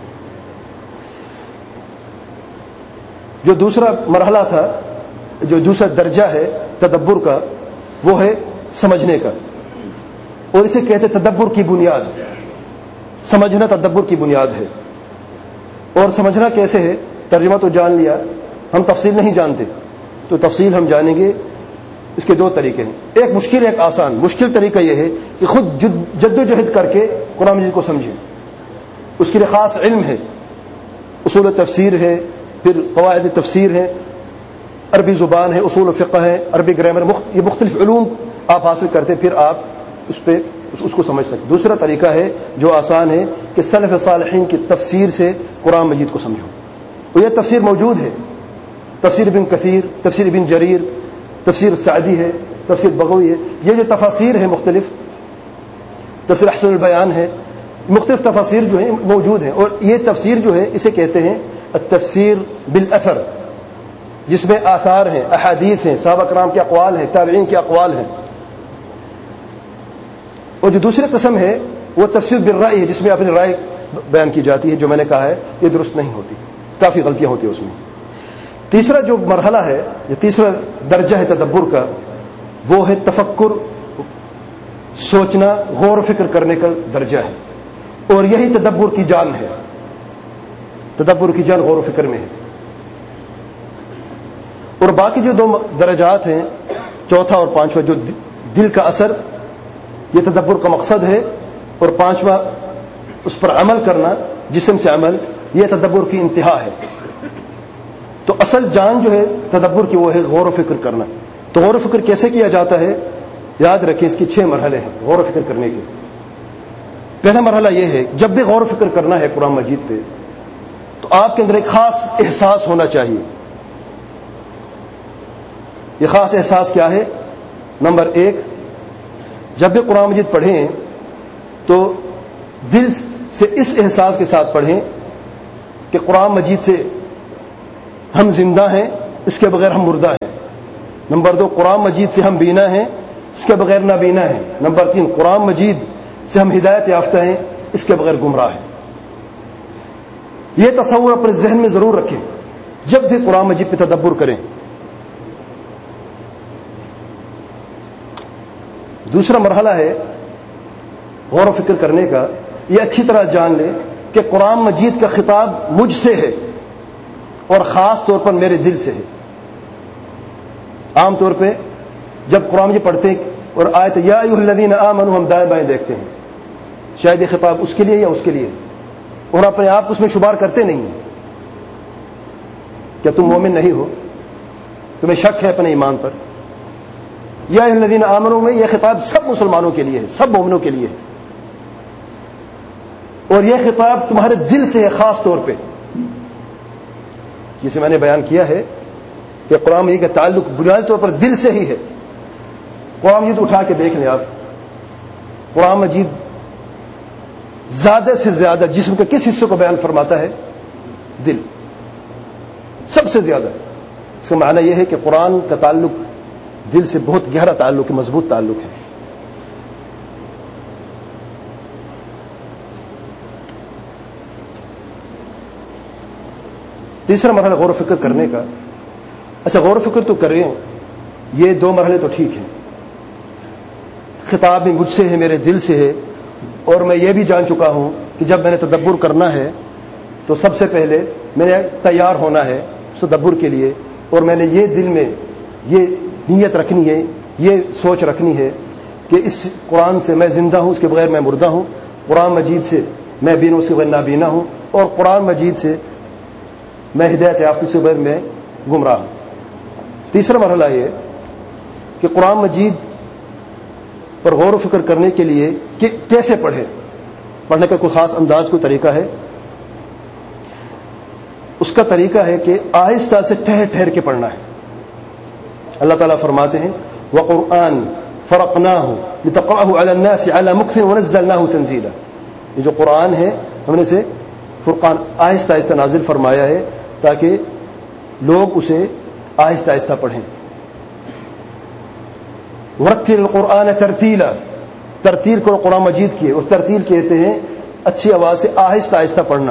جو دوسرا مرحلہ تھا، جو دوسرا درجہ ہے تدبر کا، وہ ہے سمجھنے کا، اور اسے کہتے تدبر کی بنیاد۔ سمجھنا تدبر کی بنیاد ہے۔ اور سمجھنا کیسے ہے؟ ترجمہ تو جان لیا، ہم تفصیل نہیں جانتے، تو تفصیل ہم جانیں گے۔ اس کے 2 طریقے ہیں، ایک مشکل ایک آسان۔ مشکل طریقہ یہ ہے کہ خود جد و جہد کر کے قرآن مجید کو سمجھیں، اس کے لیے خاص علم ہے، اصول تفسیر ہے، پھر قواعد تفسیر ہے، عربی زبان ہے، اصول فقہ ہے، عربی گرامر، یہ مختلف علوم آپ حاصل کرتے، پھر آپ اس کو سمجھ سکتے۔ دوسرا طریقہ ہے جو آسان ہے کہ سلف صالحین کی تفسیر سے قرآن مجید کو سمجھو، اور یہ تفسیر موجود ہے، تفسیر ابن کثیر، تفسیر ابن جریر، تفسیر سعدی ہے، تفسیر بغوی ہے۔ یہ جو تفاسیر ہیں مختلف، تفسیر احسن البیان ہے، مختلف تفاسیر جو ہیں موجود ہیں، اور یہ تفسیر جو ہے اسے کہتے ہیں التفسیر بالاثر، جس میں آثار ہیں، احادیث ہیں، صحابہ کرام کے اقوال ہیں، تابعین کے اقوال ہیں۔ اور جو دوسری قسم ہے وہ تفسیر بالرأی ہے، جس میں اپنی رائے بیان کی جاتی ہے، جو میں نے کہا ہے یہ درست نہیں ہوتی، کافی غلطیاں ہوتی ہیں اس میں۔ تیسرا جو مرحلہ ہے، یہ تیسرا درجہ ہے تدبر کا، وہ ہے تفکر، سوچنا، غور و فکر کرنے کا درجہ ہے، اور یہی تدبر کی جان ہے۔ تدبر کی جان غور و فکر میں ہے۔ اور باقی جو 2 درجات ہیں، چوتھا اور پانچواں، جو دل کا اثر، یہ تدبر کا مقصد ہے، اور پانچواں اس پر عمل کرنا، جسم سے عمل، یہ تدبر کی انتہا ہے۔ تو اصل جان جو ہے تدبر کی وہ ہے غور و فکر کرنا۔ تو غور و فکر کیسے کیا جاتا ہے؟ یاد رکھیں اس کی 6 مرحلے ہیں غور و فکر کرنے کے۔ پہلا مرحلہ یہ ہے جب بھی غور و فکر کرنا ہے قرآن مجید پہ تو آپ کے اندر ایک خاص احساس ہونا چاہیے۔ یہ خاص احساس کیا ہے؟ نمبر 1، جب بھی قرآن مجید پڑھیں تو دل سے اس احساس کے ساتھ پڑھیں کہ قرآن مجید سے ہم زندہ ہیں، اس کے بغیر ہم مردہ ہیں۔ نمبر 2 قرآن مجید سے ہم بینا ہیں، اس کے بغیر نابینا ہیں۔ نمبر 3 قرآن مجید سے ہم ہدایت یافتہ ہیں، اس کے بغیر گمراہ ہیں۔ یہ تصور اپنے ذہن میں ضرور رکھیں جب بھی قرآن مجید پہ تدبر کریں۔ دوسرا مرحلہ ہے غور و فکر کرنے کا، یہ اچھی طرح جان لیں کہ قرآن مجید کا خطاب مجھ سے ہے اور خاص طور پر میرے دل سے ہے۔ عام طور پہ جب قرآن مجید پڑھتے ہیں اور آیت یا ایھا الذین آمنوا ہم دائیں بائیں دیکھتے ہیں، شاید یہ خطاب اس کے لیے یا اس کے لیے، اور اپنے آپ کو اس میں شمار کرتے نہیں ہیں۔ کیا تم مومن نہیں ہو؟ تمہیں شک ہے اپنے ایمان پر؟ یا ایھا الذین آمنوا میں یہ خطاب سب مسلمانوں کے لیے ہے، سب مومنوں کے لیے ہے، اور یہ خطاب تمہارے دل سے ہے خاص طور پہ، جسے میں نے بیان کیا ہے کہ قرآن مجید کا تعلق بنیادی طور پر دل سے ہی ہے۔ قرآن مجید اٹھا کے دیکھ لیں آپ، قرآن مجید زیادہ سے زیادہ جسم کے کس حصے کو بیان فرماتا ہے؟ دل، سب سے زیادہ۔ اس کا معنی یہ ہے کہ قرآن کا تعلق دل سے بہت گہرا تعلق ہے، مضبوط تعلق ہے۔ تیسرا مرحلہ غور و فکر کرنے کا۔ اچھا غور و فکر تو کریں، یہ 2 مرحلے تو ٹھیک ہیں، خطاب بھی مجھ سے ہے، میرے دل سے ہے، اور میں یہ بھی جان چکا ہوں کہ جب میں نے تدبر کرنا ہے تو سب سے پہلے میں نے تیار ہونا ہے اس تدبر کے لیے، اور میں نے یہ دل میں یہ نیت رکھنی ہے، یہ سوچ رکھنی ہے کہ اس قرآن سے میں زندہ ہوں، اس کے بغیر میں مردہ ہوں، قرآن مجید سے میں بینا، اس کے بغیر نابینا ہوں، اور قرآن مجید سے میں ہدایت یافتہ، اس کے بغیر میں گمراہ ہوں۔ تیسرا مرحلہ یہ کہ قرآن مجید پر غور و فکر کرنے کے لیے کہ کیسے پڑھیں، پڑھنے کا کوئی خاص انداز، کوئی طریقہ ہے؟ اس کا طریقہ ہے کہ آہستہ سے ٹھہر ٹھہر کے پڑھنا ہے۔ اللہ تعالیٰ فرماتے ہیں وَقُرْآنٍ فَرَقْنَاهُ لِتَقْرَأَهُ عَلَى النَّاسِ عَلَى مُكْثٍ وَنَزَّلْنَاهُ تَنزِيلًا۔ یہ جو قرآن ہے ہم نے اسے فرقان آہستہ آہستہ نازل فرمایا ہے تاکہ لوگ اسے آہستہ آہستہ پڑھیں۔ وَرَتِّلِ الْقُرْآنَ تَرْتِيلًا، ترتیل کو قرآن مجید کی ہے، اور ترتیل کہتے ہیں اچھی آواز سے آہستہ آہستہ پڑھنا۔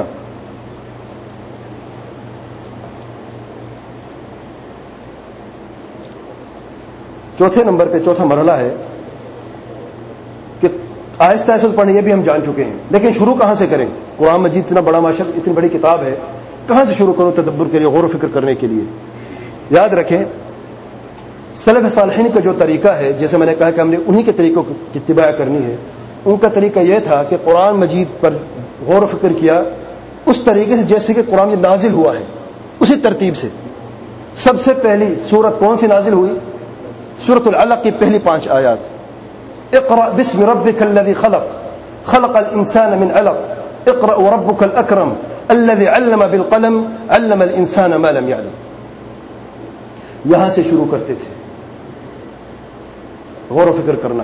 چوتھے نمبر پہ چوتھا مرحلہ ہے کہ آہستہ آہستہ پڑھیں، یہ بھی ہم جان چکے ہیں، لیکن شروع کہاں سے کریں؟ قرآن مجید اتنا بڑا ماشاءاللہ اتنی بڑی کتاب ہے، کہاں سے شروع کروں تدبر کے لیے، غور و فکر کرنے کے لیے؟ یاد رکھیں سلف صالحین کا جو طریقہ ہے، جیسے میں نے کہا کہ ہم نے انہی کے طریقوں کی اتباع کرنی ہے، ان کا طریقہ یہ تھا کہ قرآن مجید پر غور و فکر کیا اس طریقے سے جیسے کہ قرآن مجید نازل ہوا ہے، اسی ترتیب سے۔ سب سے پہلی سورت کون سی نازل ہوئی؟ سورۃ العلق کی پہلی 5 آیات، اقرأ باسم ربک الذی خلق خلق الانسان من علق اقرأ وربک الاکرم الذی علم بالقلم علم الانسان ما لم يعلم۔ یہاں سے شروع کرتے تھے غور و فکر کرنا۔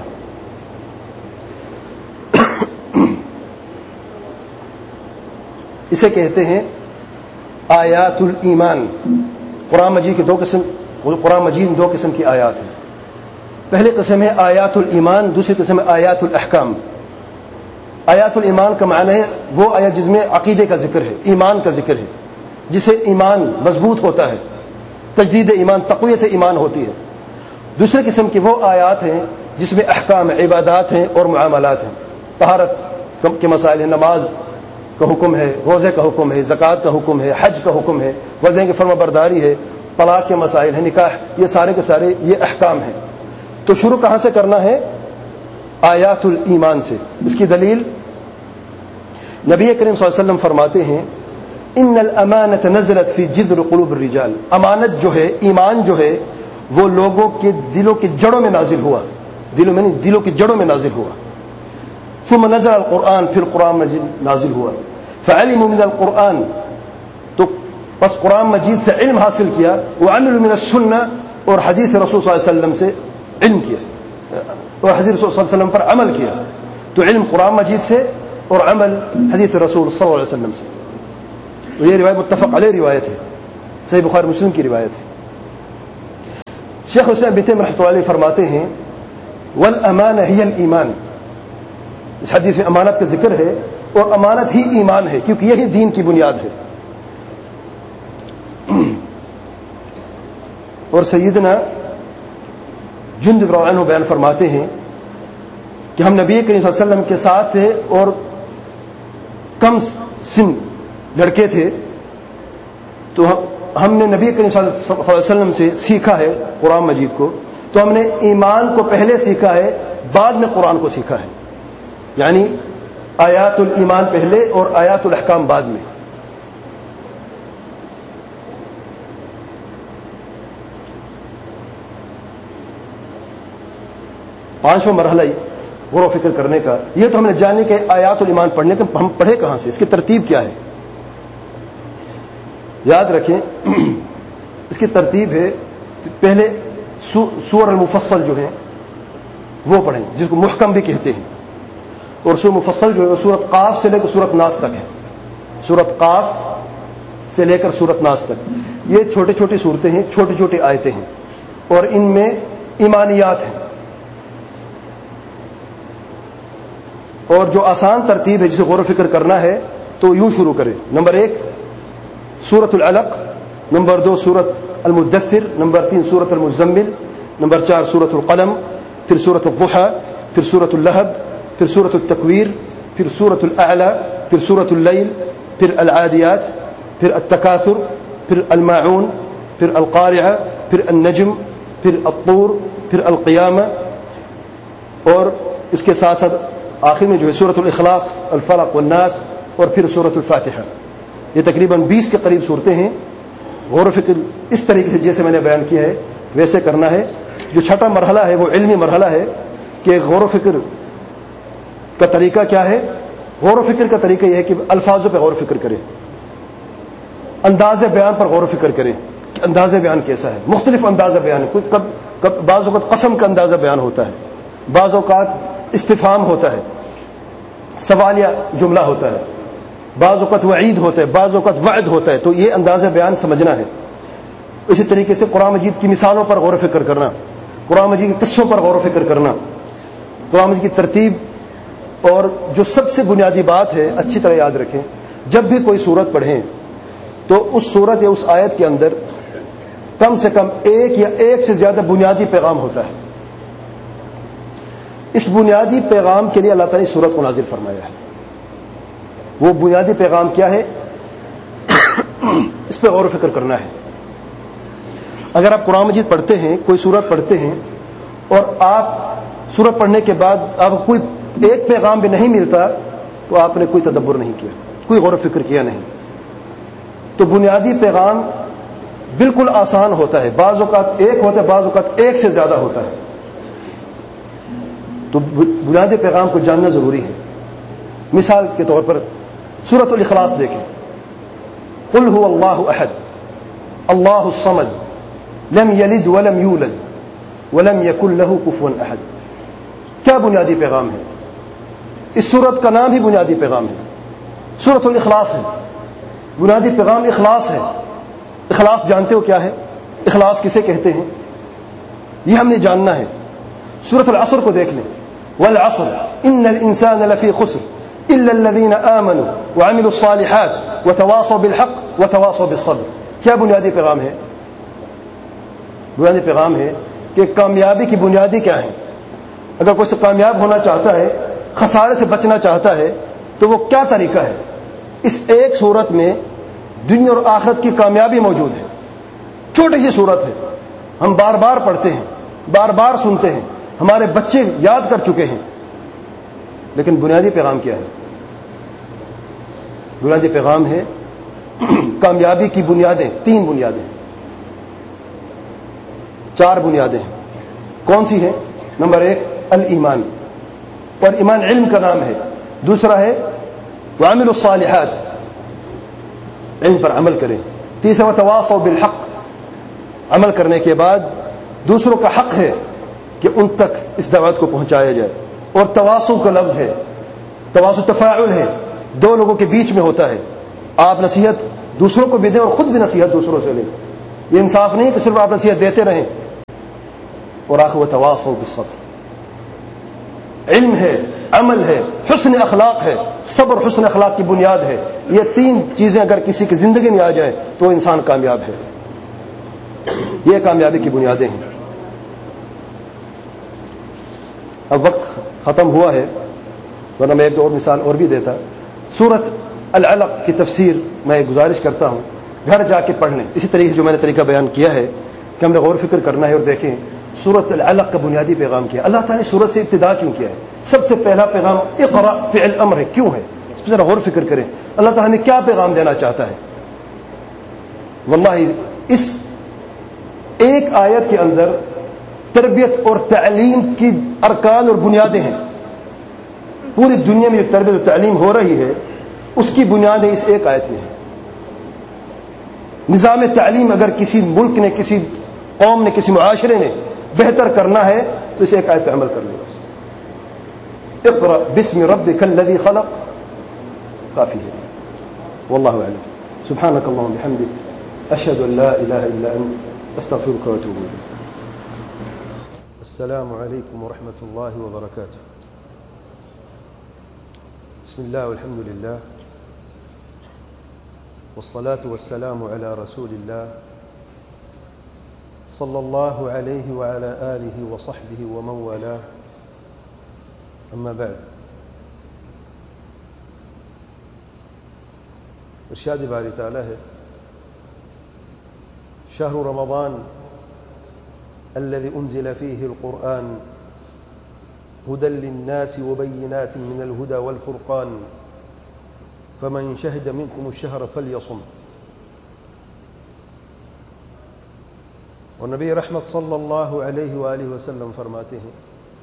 اسے کہتے ہیں آیات الایمان۔ قرآن مجید کے 2 قسم، قرآن مجید میں 2 قسم کی آیات ہیں۔ پہلی قسم ہے آیات الایمان، دوسری قسم ہے آیات الاحکام۔ آیات الایمان کا معنی ہے وہ آیات جس میں عقیدے کا ذکر ہے، ایمان کا ذکر ہے، جسے ایمان مضبوط ہوتا ہے، تجدید ایمان، تقویت ایمان ہوتی ہے۔ دوسری قسم کی وہ آیات ہیں جس میں احکام، عبادات ہیں اور معاملات ہیں، طہارت کے مسائل ہیں، نماز کا حکم ہے، روزے کا حکم ہے، زکوٰۃ کا حکم ہے، حج کا حکم ہے، والدین کی فرما برداری ہے، طلاق کے مسائل ہیں، نکاح، یہ سارے کے سارے یہ احکام ہیں۔ تو شروع کہاں سے کرنا ہے؟ آیات الایمان سے۔ اس کی دلیل نبی کریم صلی اللہ علیہ وسلم فرماتے ہیں ان الامانۃ نزلت فی جذر قلوب الرجال، امانت جو ہے، ایمان جو ہے، وہ لوگوں کے دلوں کی جڑوں میں نازل ہوا، دلوں میں نہیں، دلوں کی جڑوں میں نازل ہوا۔ ثم نزل القرآن، پھر قرآن مجید نازل ہوا۔ فعلموا من القرآن، تو بس قرآن مجید سے علم حاصل کیا، وعملوا من السنہ، اور حدیث رسول صلی اللہ علیہ وسلم سے علم کیا، اور حدیث رسول صلی اللہ علیہ وسلم پر عمل کیا۔ تو علم قرآن مجید سے اور عمل حدیث رسول صلی اللہ علیہ وسلم سے۔ تو یہ روایت متفق علیہ روایت ہے، صحیح بخاری مسلم کی روایت ہے۔ شیخ حسین ابن تیمیہ رحمۃ اللہ علیہ فرماتے ہیں والامانہ ہی الایمان، اس حدیث میں امانت کا ذکر ہے اور امانت ہی ایمان ہے، کیونکہ یہی دین کی بنیاد ہے۔ اور سیدنا جندب رضی اللہ عنہ بیان فرماتے ہیں کہ ہم نبی کریم صلی اللہ علیہ وسلم کے ساتھ تھے اور کم سن لڑکے تھے، تو ہم نے نبی کریم صلی اللہ علیہ وسلم سے سیکھا ہے قرآن مجید کو، تو ہم نے ایمان کو پہلے سیکھا ہے، بعد میں قرآن کو سیکھا ہے، یعنی آیات الایمان پہلے اور آیات الاحکام بعد میں۔ پانچواں مرحلہ غور و فکر کرنے کا، یہ تو ہم نے جانے کہ آیات الایمان پڑھنے کا، ہم پڑھے کہاں سے، اس کی ترتیب کیا ہے؟ یاد رکھیں اس کی ترتیب ہے، پہلے سور المفصل جو ہیں وہ پڑھیں، جس کو محکم بھی کہتے ہیں، اور سور مفصل جو ہے سورت قاف سے لے کر سورت ناس تک ہے، سورت قاف سے لے کر سورت ناس تک، یہ چھوٹی چھوٹی صورتیں ہیں، چھوٹی چھوٹی آیتیں ہیں، اور ان میں ایمانیات ہیں۔ اور جو آسان ترتیب ہے جسے غور و فکر کرنا ہے تو یوں شروع کریں، نمبر 1 سورت العلق، نمبر 2 سورت المدثر، نمبر 3 سورت المزمل، نمبر 4 سورت القلم، پھر سورت الضحى، پھر سورت اللہب، پھر سورت التکویر، پھر سورت الاعلی، پھر سورت اللیل، پھر العادیات، پھر التکاثر، پھر الماعون، پھر القارعہ، پھر النجم، پھر الطور، پھر القیامہ، اور اس کے ساتھ ساتھ آخر میں جو ہے سورت الاخلاص، الفلق والناس، اور پھر سورت الفاتحہ۔ یہ تقریباً 20 کے قریب صورتیں ہیں۔ غور و فکر اس طریقے سے جیسے میں نے بیان کیا ہے ویسے کرنا ہے۔ جو چھٹا مرحلہ ہے وہ علمی مرحلہ ہے کہ غور و فکر کا طریقہ کیا ہے۔ غور و فکر کا طریقہ یہ ہے کہ الفاظوں پہ غور و فکر کریں، انداز بیان پر غور و فکر کریں کہ انداز بیان کیسا ہے۔ مختلف انداز بیان ہے، بعض اوقات قسم کا انداز بیان ہوتا ہے، بعض اوقات استفہام ہوتا ہے، سوالیہ جملہ ہوتا ہے، بعض اوقات وعید ہوتا ہے، بعض اوقات وعد ہوتا ہے، تو یہ انداز بیان سمجھنا ہے۔ اسی طریقے سے قرآن مجید کی مثالوں پر غور و فکر کرنا، قرآن مجید کے قصوں پر غور و فکر کرنا، قرآن مجید کی ترتیب، اور جو سب سے بنیادی بات ہے اچھی طرح یاد رکھیں، جب بھی کوئی سورت پڑھیں تو اس سورت یا اس آیت کے اندر کم سے کم ایک یا ایک سے زیادہ بنیادی پیغام ہوتا ہے۔ اس بنیادی پیغام کے لیے اللہ تعالیٰ نے سورت کو نازل فرمایا ہے۔ وہ بنیادی پیغام کیا ہے اس پہ غور و فکر کرنا ہے۔ اگر آپ قرآن مجید پڑھتے ہیں، کوئی سورت پڑھتے ہیں، اور آپ سورت پڑھنے کے بعد آپ کو کوئی ایک پیغام بھی نہیں ملتا تو آپ نے کوئی تدبر نہیں کیا، کوئی غور و فکر کیا نہیں۔ تو بنیادی پیغام بالکل آسان ہوتا ہے، بعض اوقات ایک ہوتا ہے، بعض اوقات ایک سے زیادہ ہوتا ہے۔ تو بنیادی پیغام کو جاننا ضروری ہے۔ مثال کے طور پر سورۃ الاخلاص دیکھیں، قل هو اللہ احد اللہ الصمد لم یلد ولم یولد ولم یکن له کفوا احد۔ کیا بنیادی پیغام ہے؟ اس سورت کا نام ہی بنیادی پیغام ہے، سورۃ الاخلاص ہے۔ بنیادی پیغام اخلاص ہے۔ اخلاص جانتے ہو کیا ہے؟ اخلاص کسے کہتے ہیں یہ ہم نے جاننا ہے۔ سورۃ العصر کو دیکھ لیں، والعصر ان الانسان لفی خسر الا الذين آمنوا وعملوا الصالحات وتواصوا بالحق وتواصوا بالصبر۔ کیا بنیادی پیغام ہے؟ بنیادی پیغام ہے کہ کامیابی کی بنیادی کیا ہے۔ اگر کوئی سے کامیاب ہونا چاہتا ہے، خسارے سے بچنا چاہتا ہے، تو وہ کیا طریقہ ہے؟ اس ایک صورت میں دنیا اور آخرت کی کامیابی موجود ہے۔ چھوٹی سی صورت ہے، ہم بار بار پڑھتے ہیں، بار بار سنتے ہیں، ہمارے بچے یاد کر چکے ہیں، لیکن بنیادی پیغام کیا ہے؟ بنیادی پیغام ہے کامیابی کی بنیادیں، 3 بنیادیں، 4 بنیادیں ہیں۔ کون سی ہیں؟ نمبر 1 الایمان، اور ایمان علم کا نام ہے۔ دوسرا ہے وعملوا الصالحات، علم پر عمل کریں۔ تیسرا وتواصوا بالحق، عمل کرنے کے بعد دوسروں کا حق ہے کہ ان تک اس دعوت کو پہنچایا جائے۔ اور تواصو کا لفظ ہے، تواصو تفاعل ہے، 2 لوگوں کے بیچ میں ہوتا ہے۔ آپ نصیحت دوسروں کو بھی دیں اور خود بھی نصیحت دوسروں سے لیں۔ یہ انصاف نہیں کہ صرف آپ نصیحت دیتے رہیں، اور آخر وتواصوا بالصبر. علم ہے، عمل ہے، حسن اخلاق ہے. صبر حسن اخلاق کی بنیاد ہے. یہ تین چیزیں اگر کسی کی زندگی میں آ جائیں تو وہ انسان کامیاب ہے. یہ کامیابی کی بنیادیں ہیں. اب وقت ختم ہوا ہے، ورنہ میں ایک دو اور مثال اور بھی دیتا. سورۃ العلق کی تفسیر میں گزارش کرتا ہوں گھر جا کے پڑھ لیں. اسی طریقے سے جو میں نے طریقہ بیان کیا ہے کہ ہم نے غور فکر کرنا ہے اور دیکھیں سورۃ العلق کا بنیادی پیغام کیا. اللہ تعالیٰ نے سورت سے ابتدا کیوں کیا ہے؟ سب سے پہلا پیغام اقرا فعل امر ہے. کیوں ہے؟ اس پر ذرا غور فکر کریں. اللہ تعالیٰ ہمیں کیا پیغام دینا چاہتا ہے؟ واللہ اس ایک آیت کے اندر تربیت اور تعلیم کی ارکان اور بنیادیں ہیں. پوری دنیا میں جو تربیت اور تعلیم ہو رہی ہے اس کی بنیادیں اس ایک آیت میں ہیں. نظام تعلیم اگر کسی ملک نے، کسی قوم نے، کسی معاشرے نے بہتر کرنا ہے تو اس ایک آیت پہ عمل کر لے. بس اقرأ باسم ربک الذی خلق کافی ہے. واللہ اعلم. سبحانک اللہم وبحمدک اشہد ان لا الہ الا انت استغفرک واتوب الیک. السلام علیکم ورحمۃ اللہ وبرکاتہ. بسم اللہ والحمد للہ والصلاة والسلام على رسول الله صلى الله عليه وعلى آله وصحبه ومن والاه. أما بعد، ارشاد باری تعالی ہے شهر رمضان الذي أنزل فيه القرآن هدى للناس وبينات من الهدى والفرقان فمن شهد منكم الشهر فليصم. اور نبی رحمت صلی اللہ علیہ وآلہ وسلم فرماتے ہیں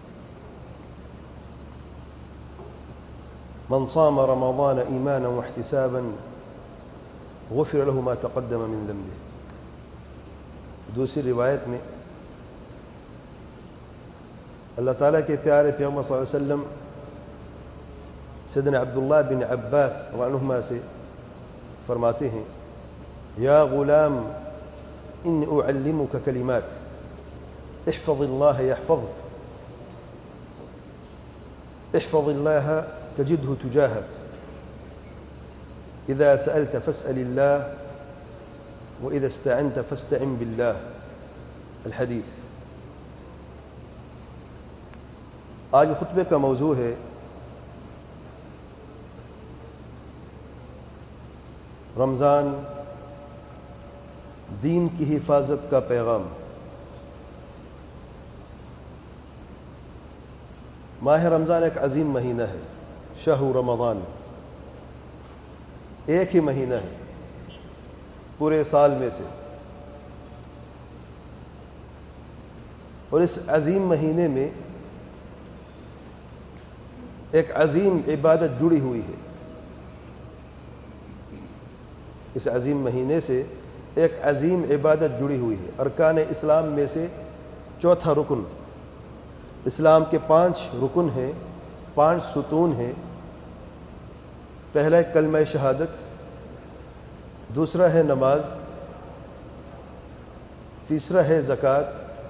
من صام رمضان ایمانا واحتسابا غفر له ما تقدم من ذنبه. دوسری روایت میں اللہ تعالیٰ کے پیارے پیغمبر صلی اللہ علیہ وسلم سیدنا عبداللہ بن عباس رضی اللہ عنہما سے فرماتے ہیں یا غلام انی اعلمک کلمات احفظ اللہ یحفظک احفظ اللہ تجدہ تجاہک اذا سألت فاسأل اللہ واذا استعنت فاستعن باللہ. الحدیث. آج خطبے کا موضوع ہے رمضان دین کی حفاظت کا پیغام. ماہ رمضان ایک عظیم مہینہ ہے. شہر رمضان ایک ہی مہینہ ہے پورے سال میں سے، اور اس عظیم مہینے میں ایک عظیم عبادت جڑی ہوئی ہے. اس عظیم مہینے سے ایک عظیم عبادت جڑی ہوئی ہے. ارکان اسلام میں سے چوتھا رکن. اسلام کے 5 رکن ہیں، 5 ستون ہیں. پہلا ہے کلمہ شہادت، دوسرا ہے نماز، تیسرا ہے زکوٰۃ،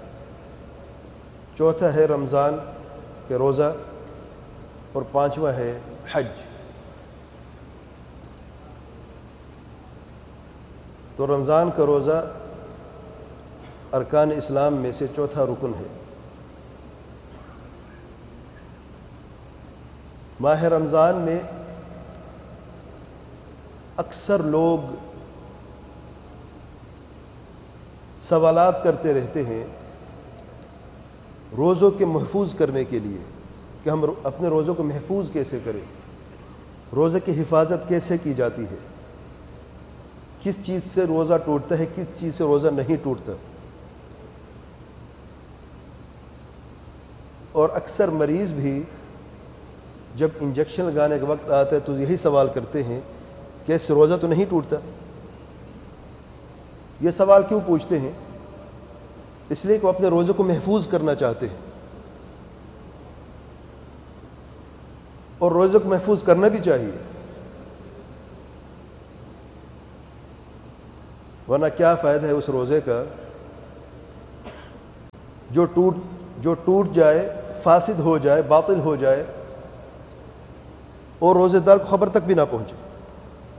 چوتھا ہے رمضان کے روزہ، اور 5واں ہے حج. تو رمضان کا روزہ ارکان اسلام میں سے چوتھا رکن ہے. ماہ رمضان میں اکثر لوگ سوالات کرتے رہتے ہیں روزوں کے محفوظ کرنے کے لیے کہ ہم اپنے روزوں کو محفوظ کیسے کریں، روزے کی حفاظت کیسے کی جاتی ہے، کس چیز سے روزہ ٹوٹتا ہے، کس چیز سے روزہ نہیں ٹوٹتا. اور اکثر مریض بھی جب انجیکشن لگانے کا وقت آتا ہے تو یہی سوال کرتے ہیں کہ اس سے روزہ تو نہیں ٹوٹتا. یہ سوال کیوں پوچھتے ہیں؟ اس لیے کہ وہ اپنے روزے کو محفوظ کرنا چاہتے ہیں، اور روزے کو محفوظ کرنا بھی چاہیے، ورنہ کیا فائدہ ہے اس روزے کا جو ٹوٹ جائے، فاسد ہو جائے، باطل ہو جائے اور روزے دار کو خبر تک بھی نہ پہنچے۔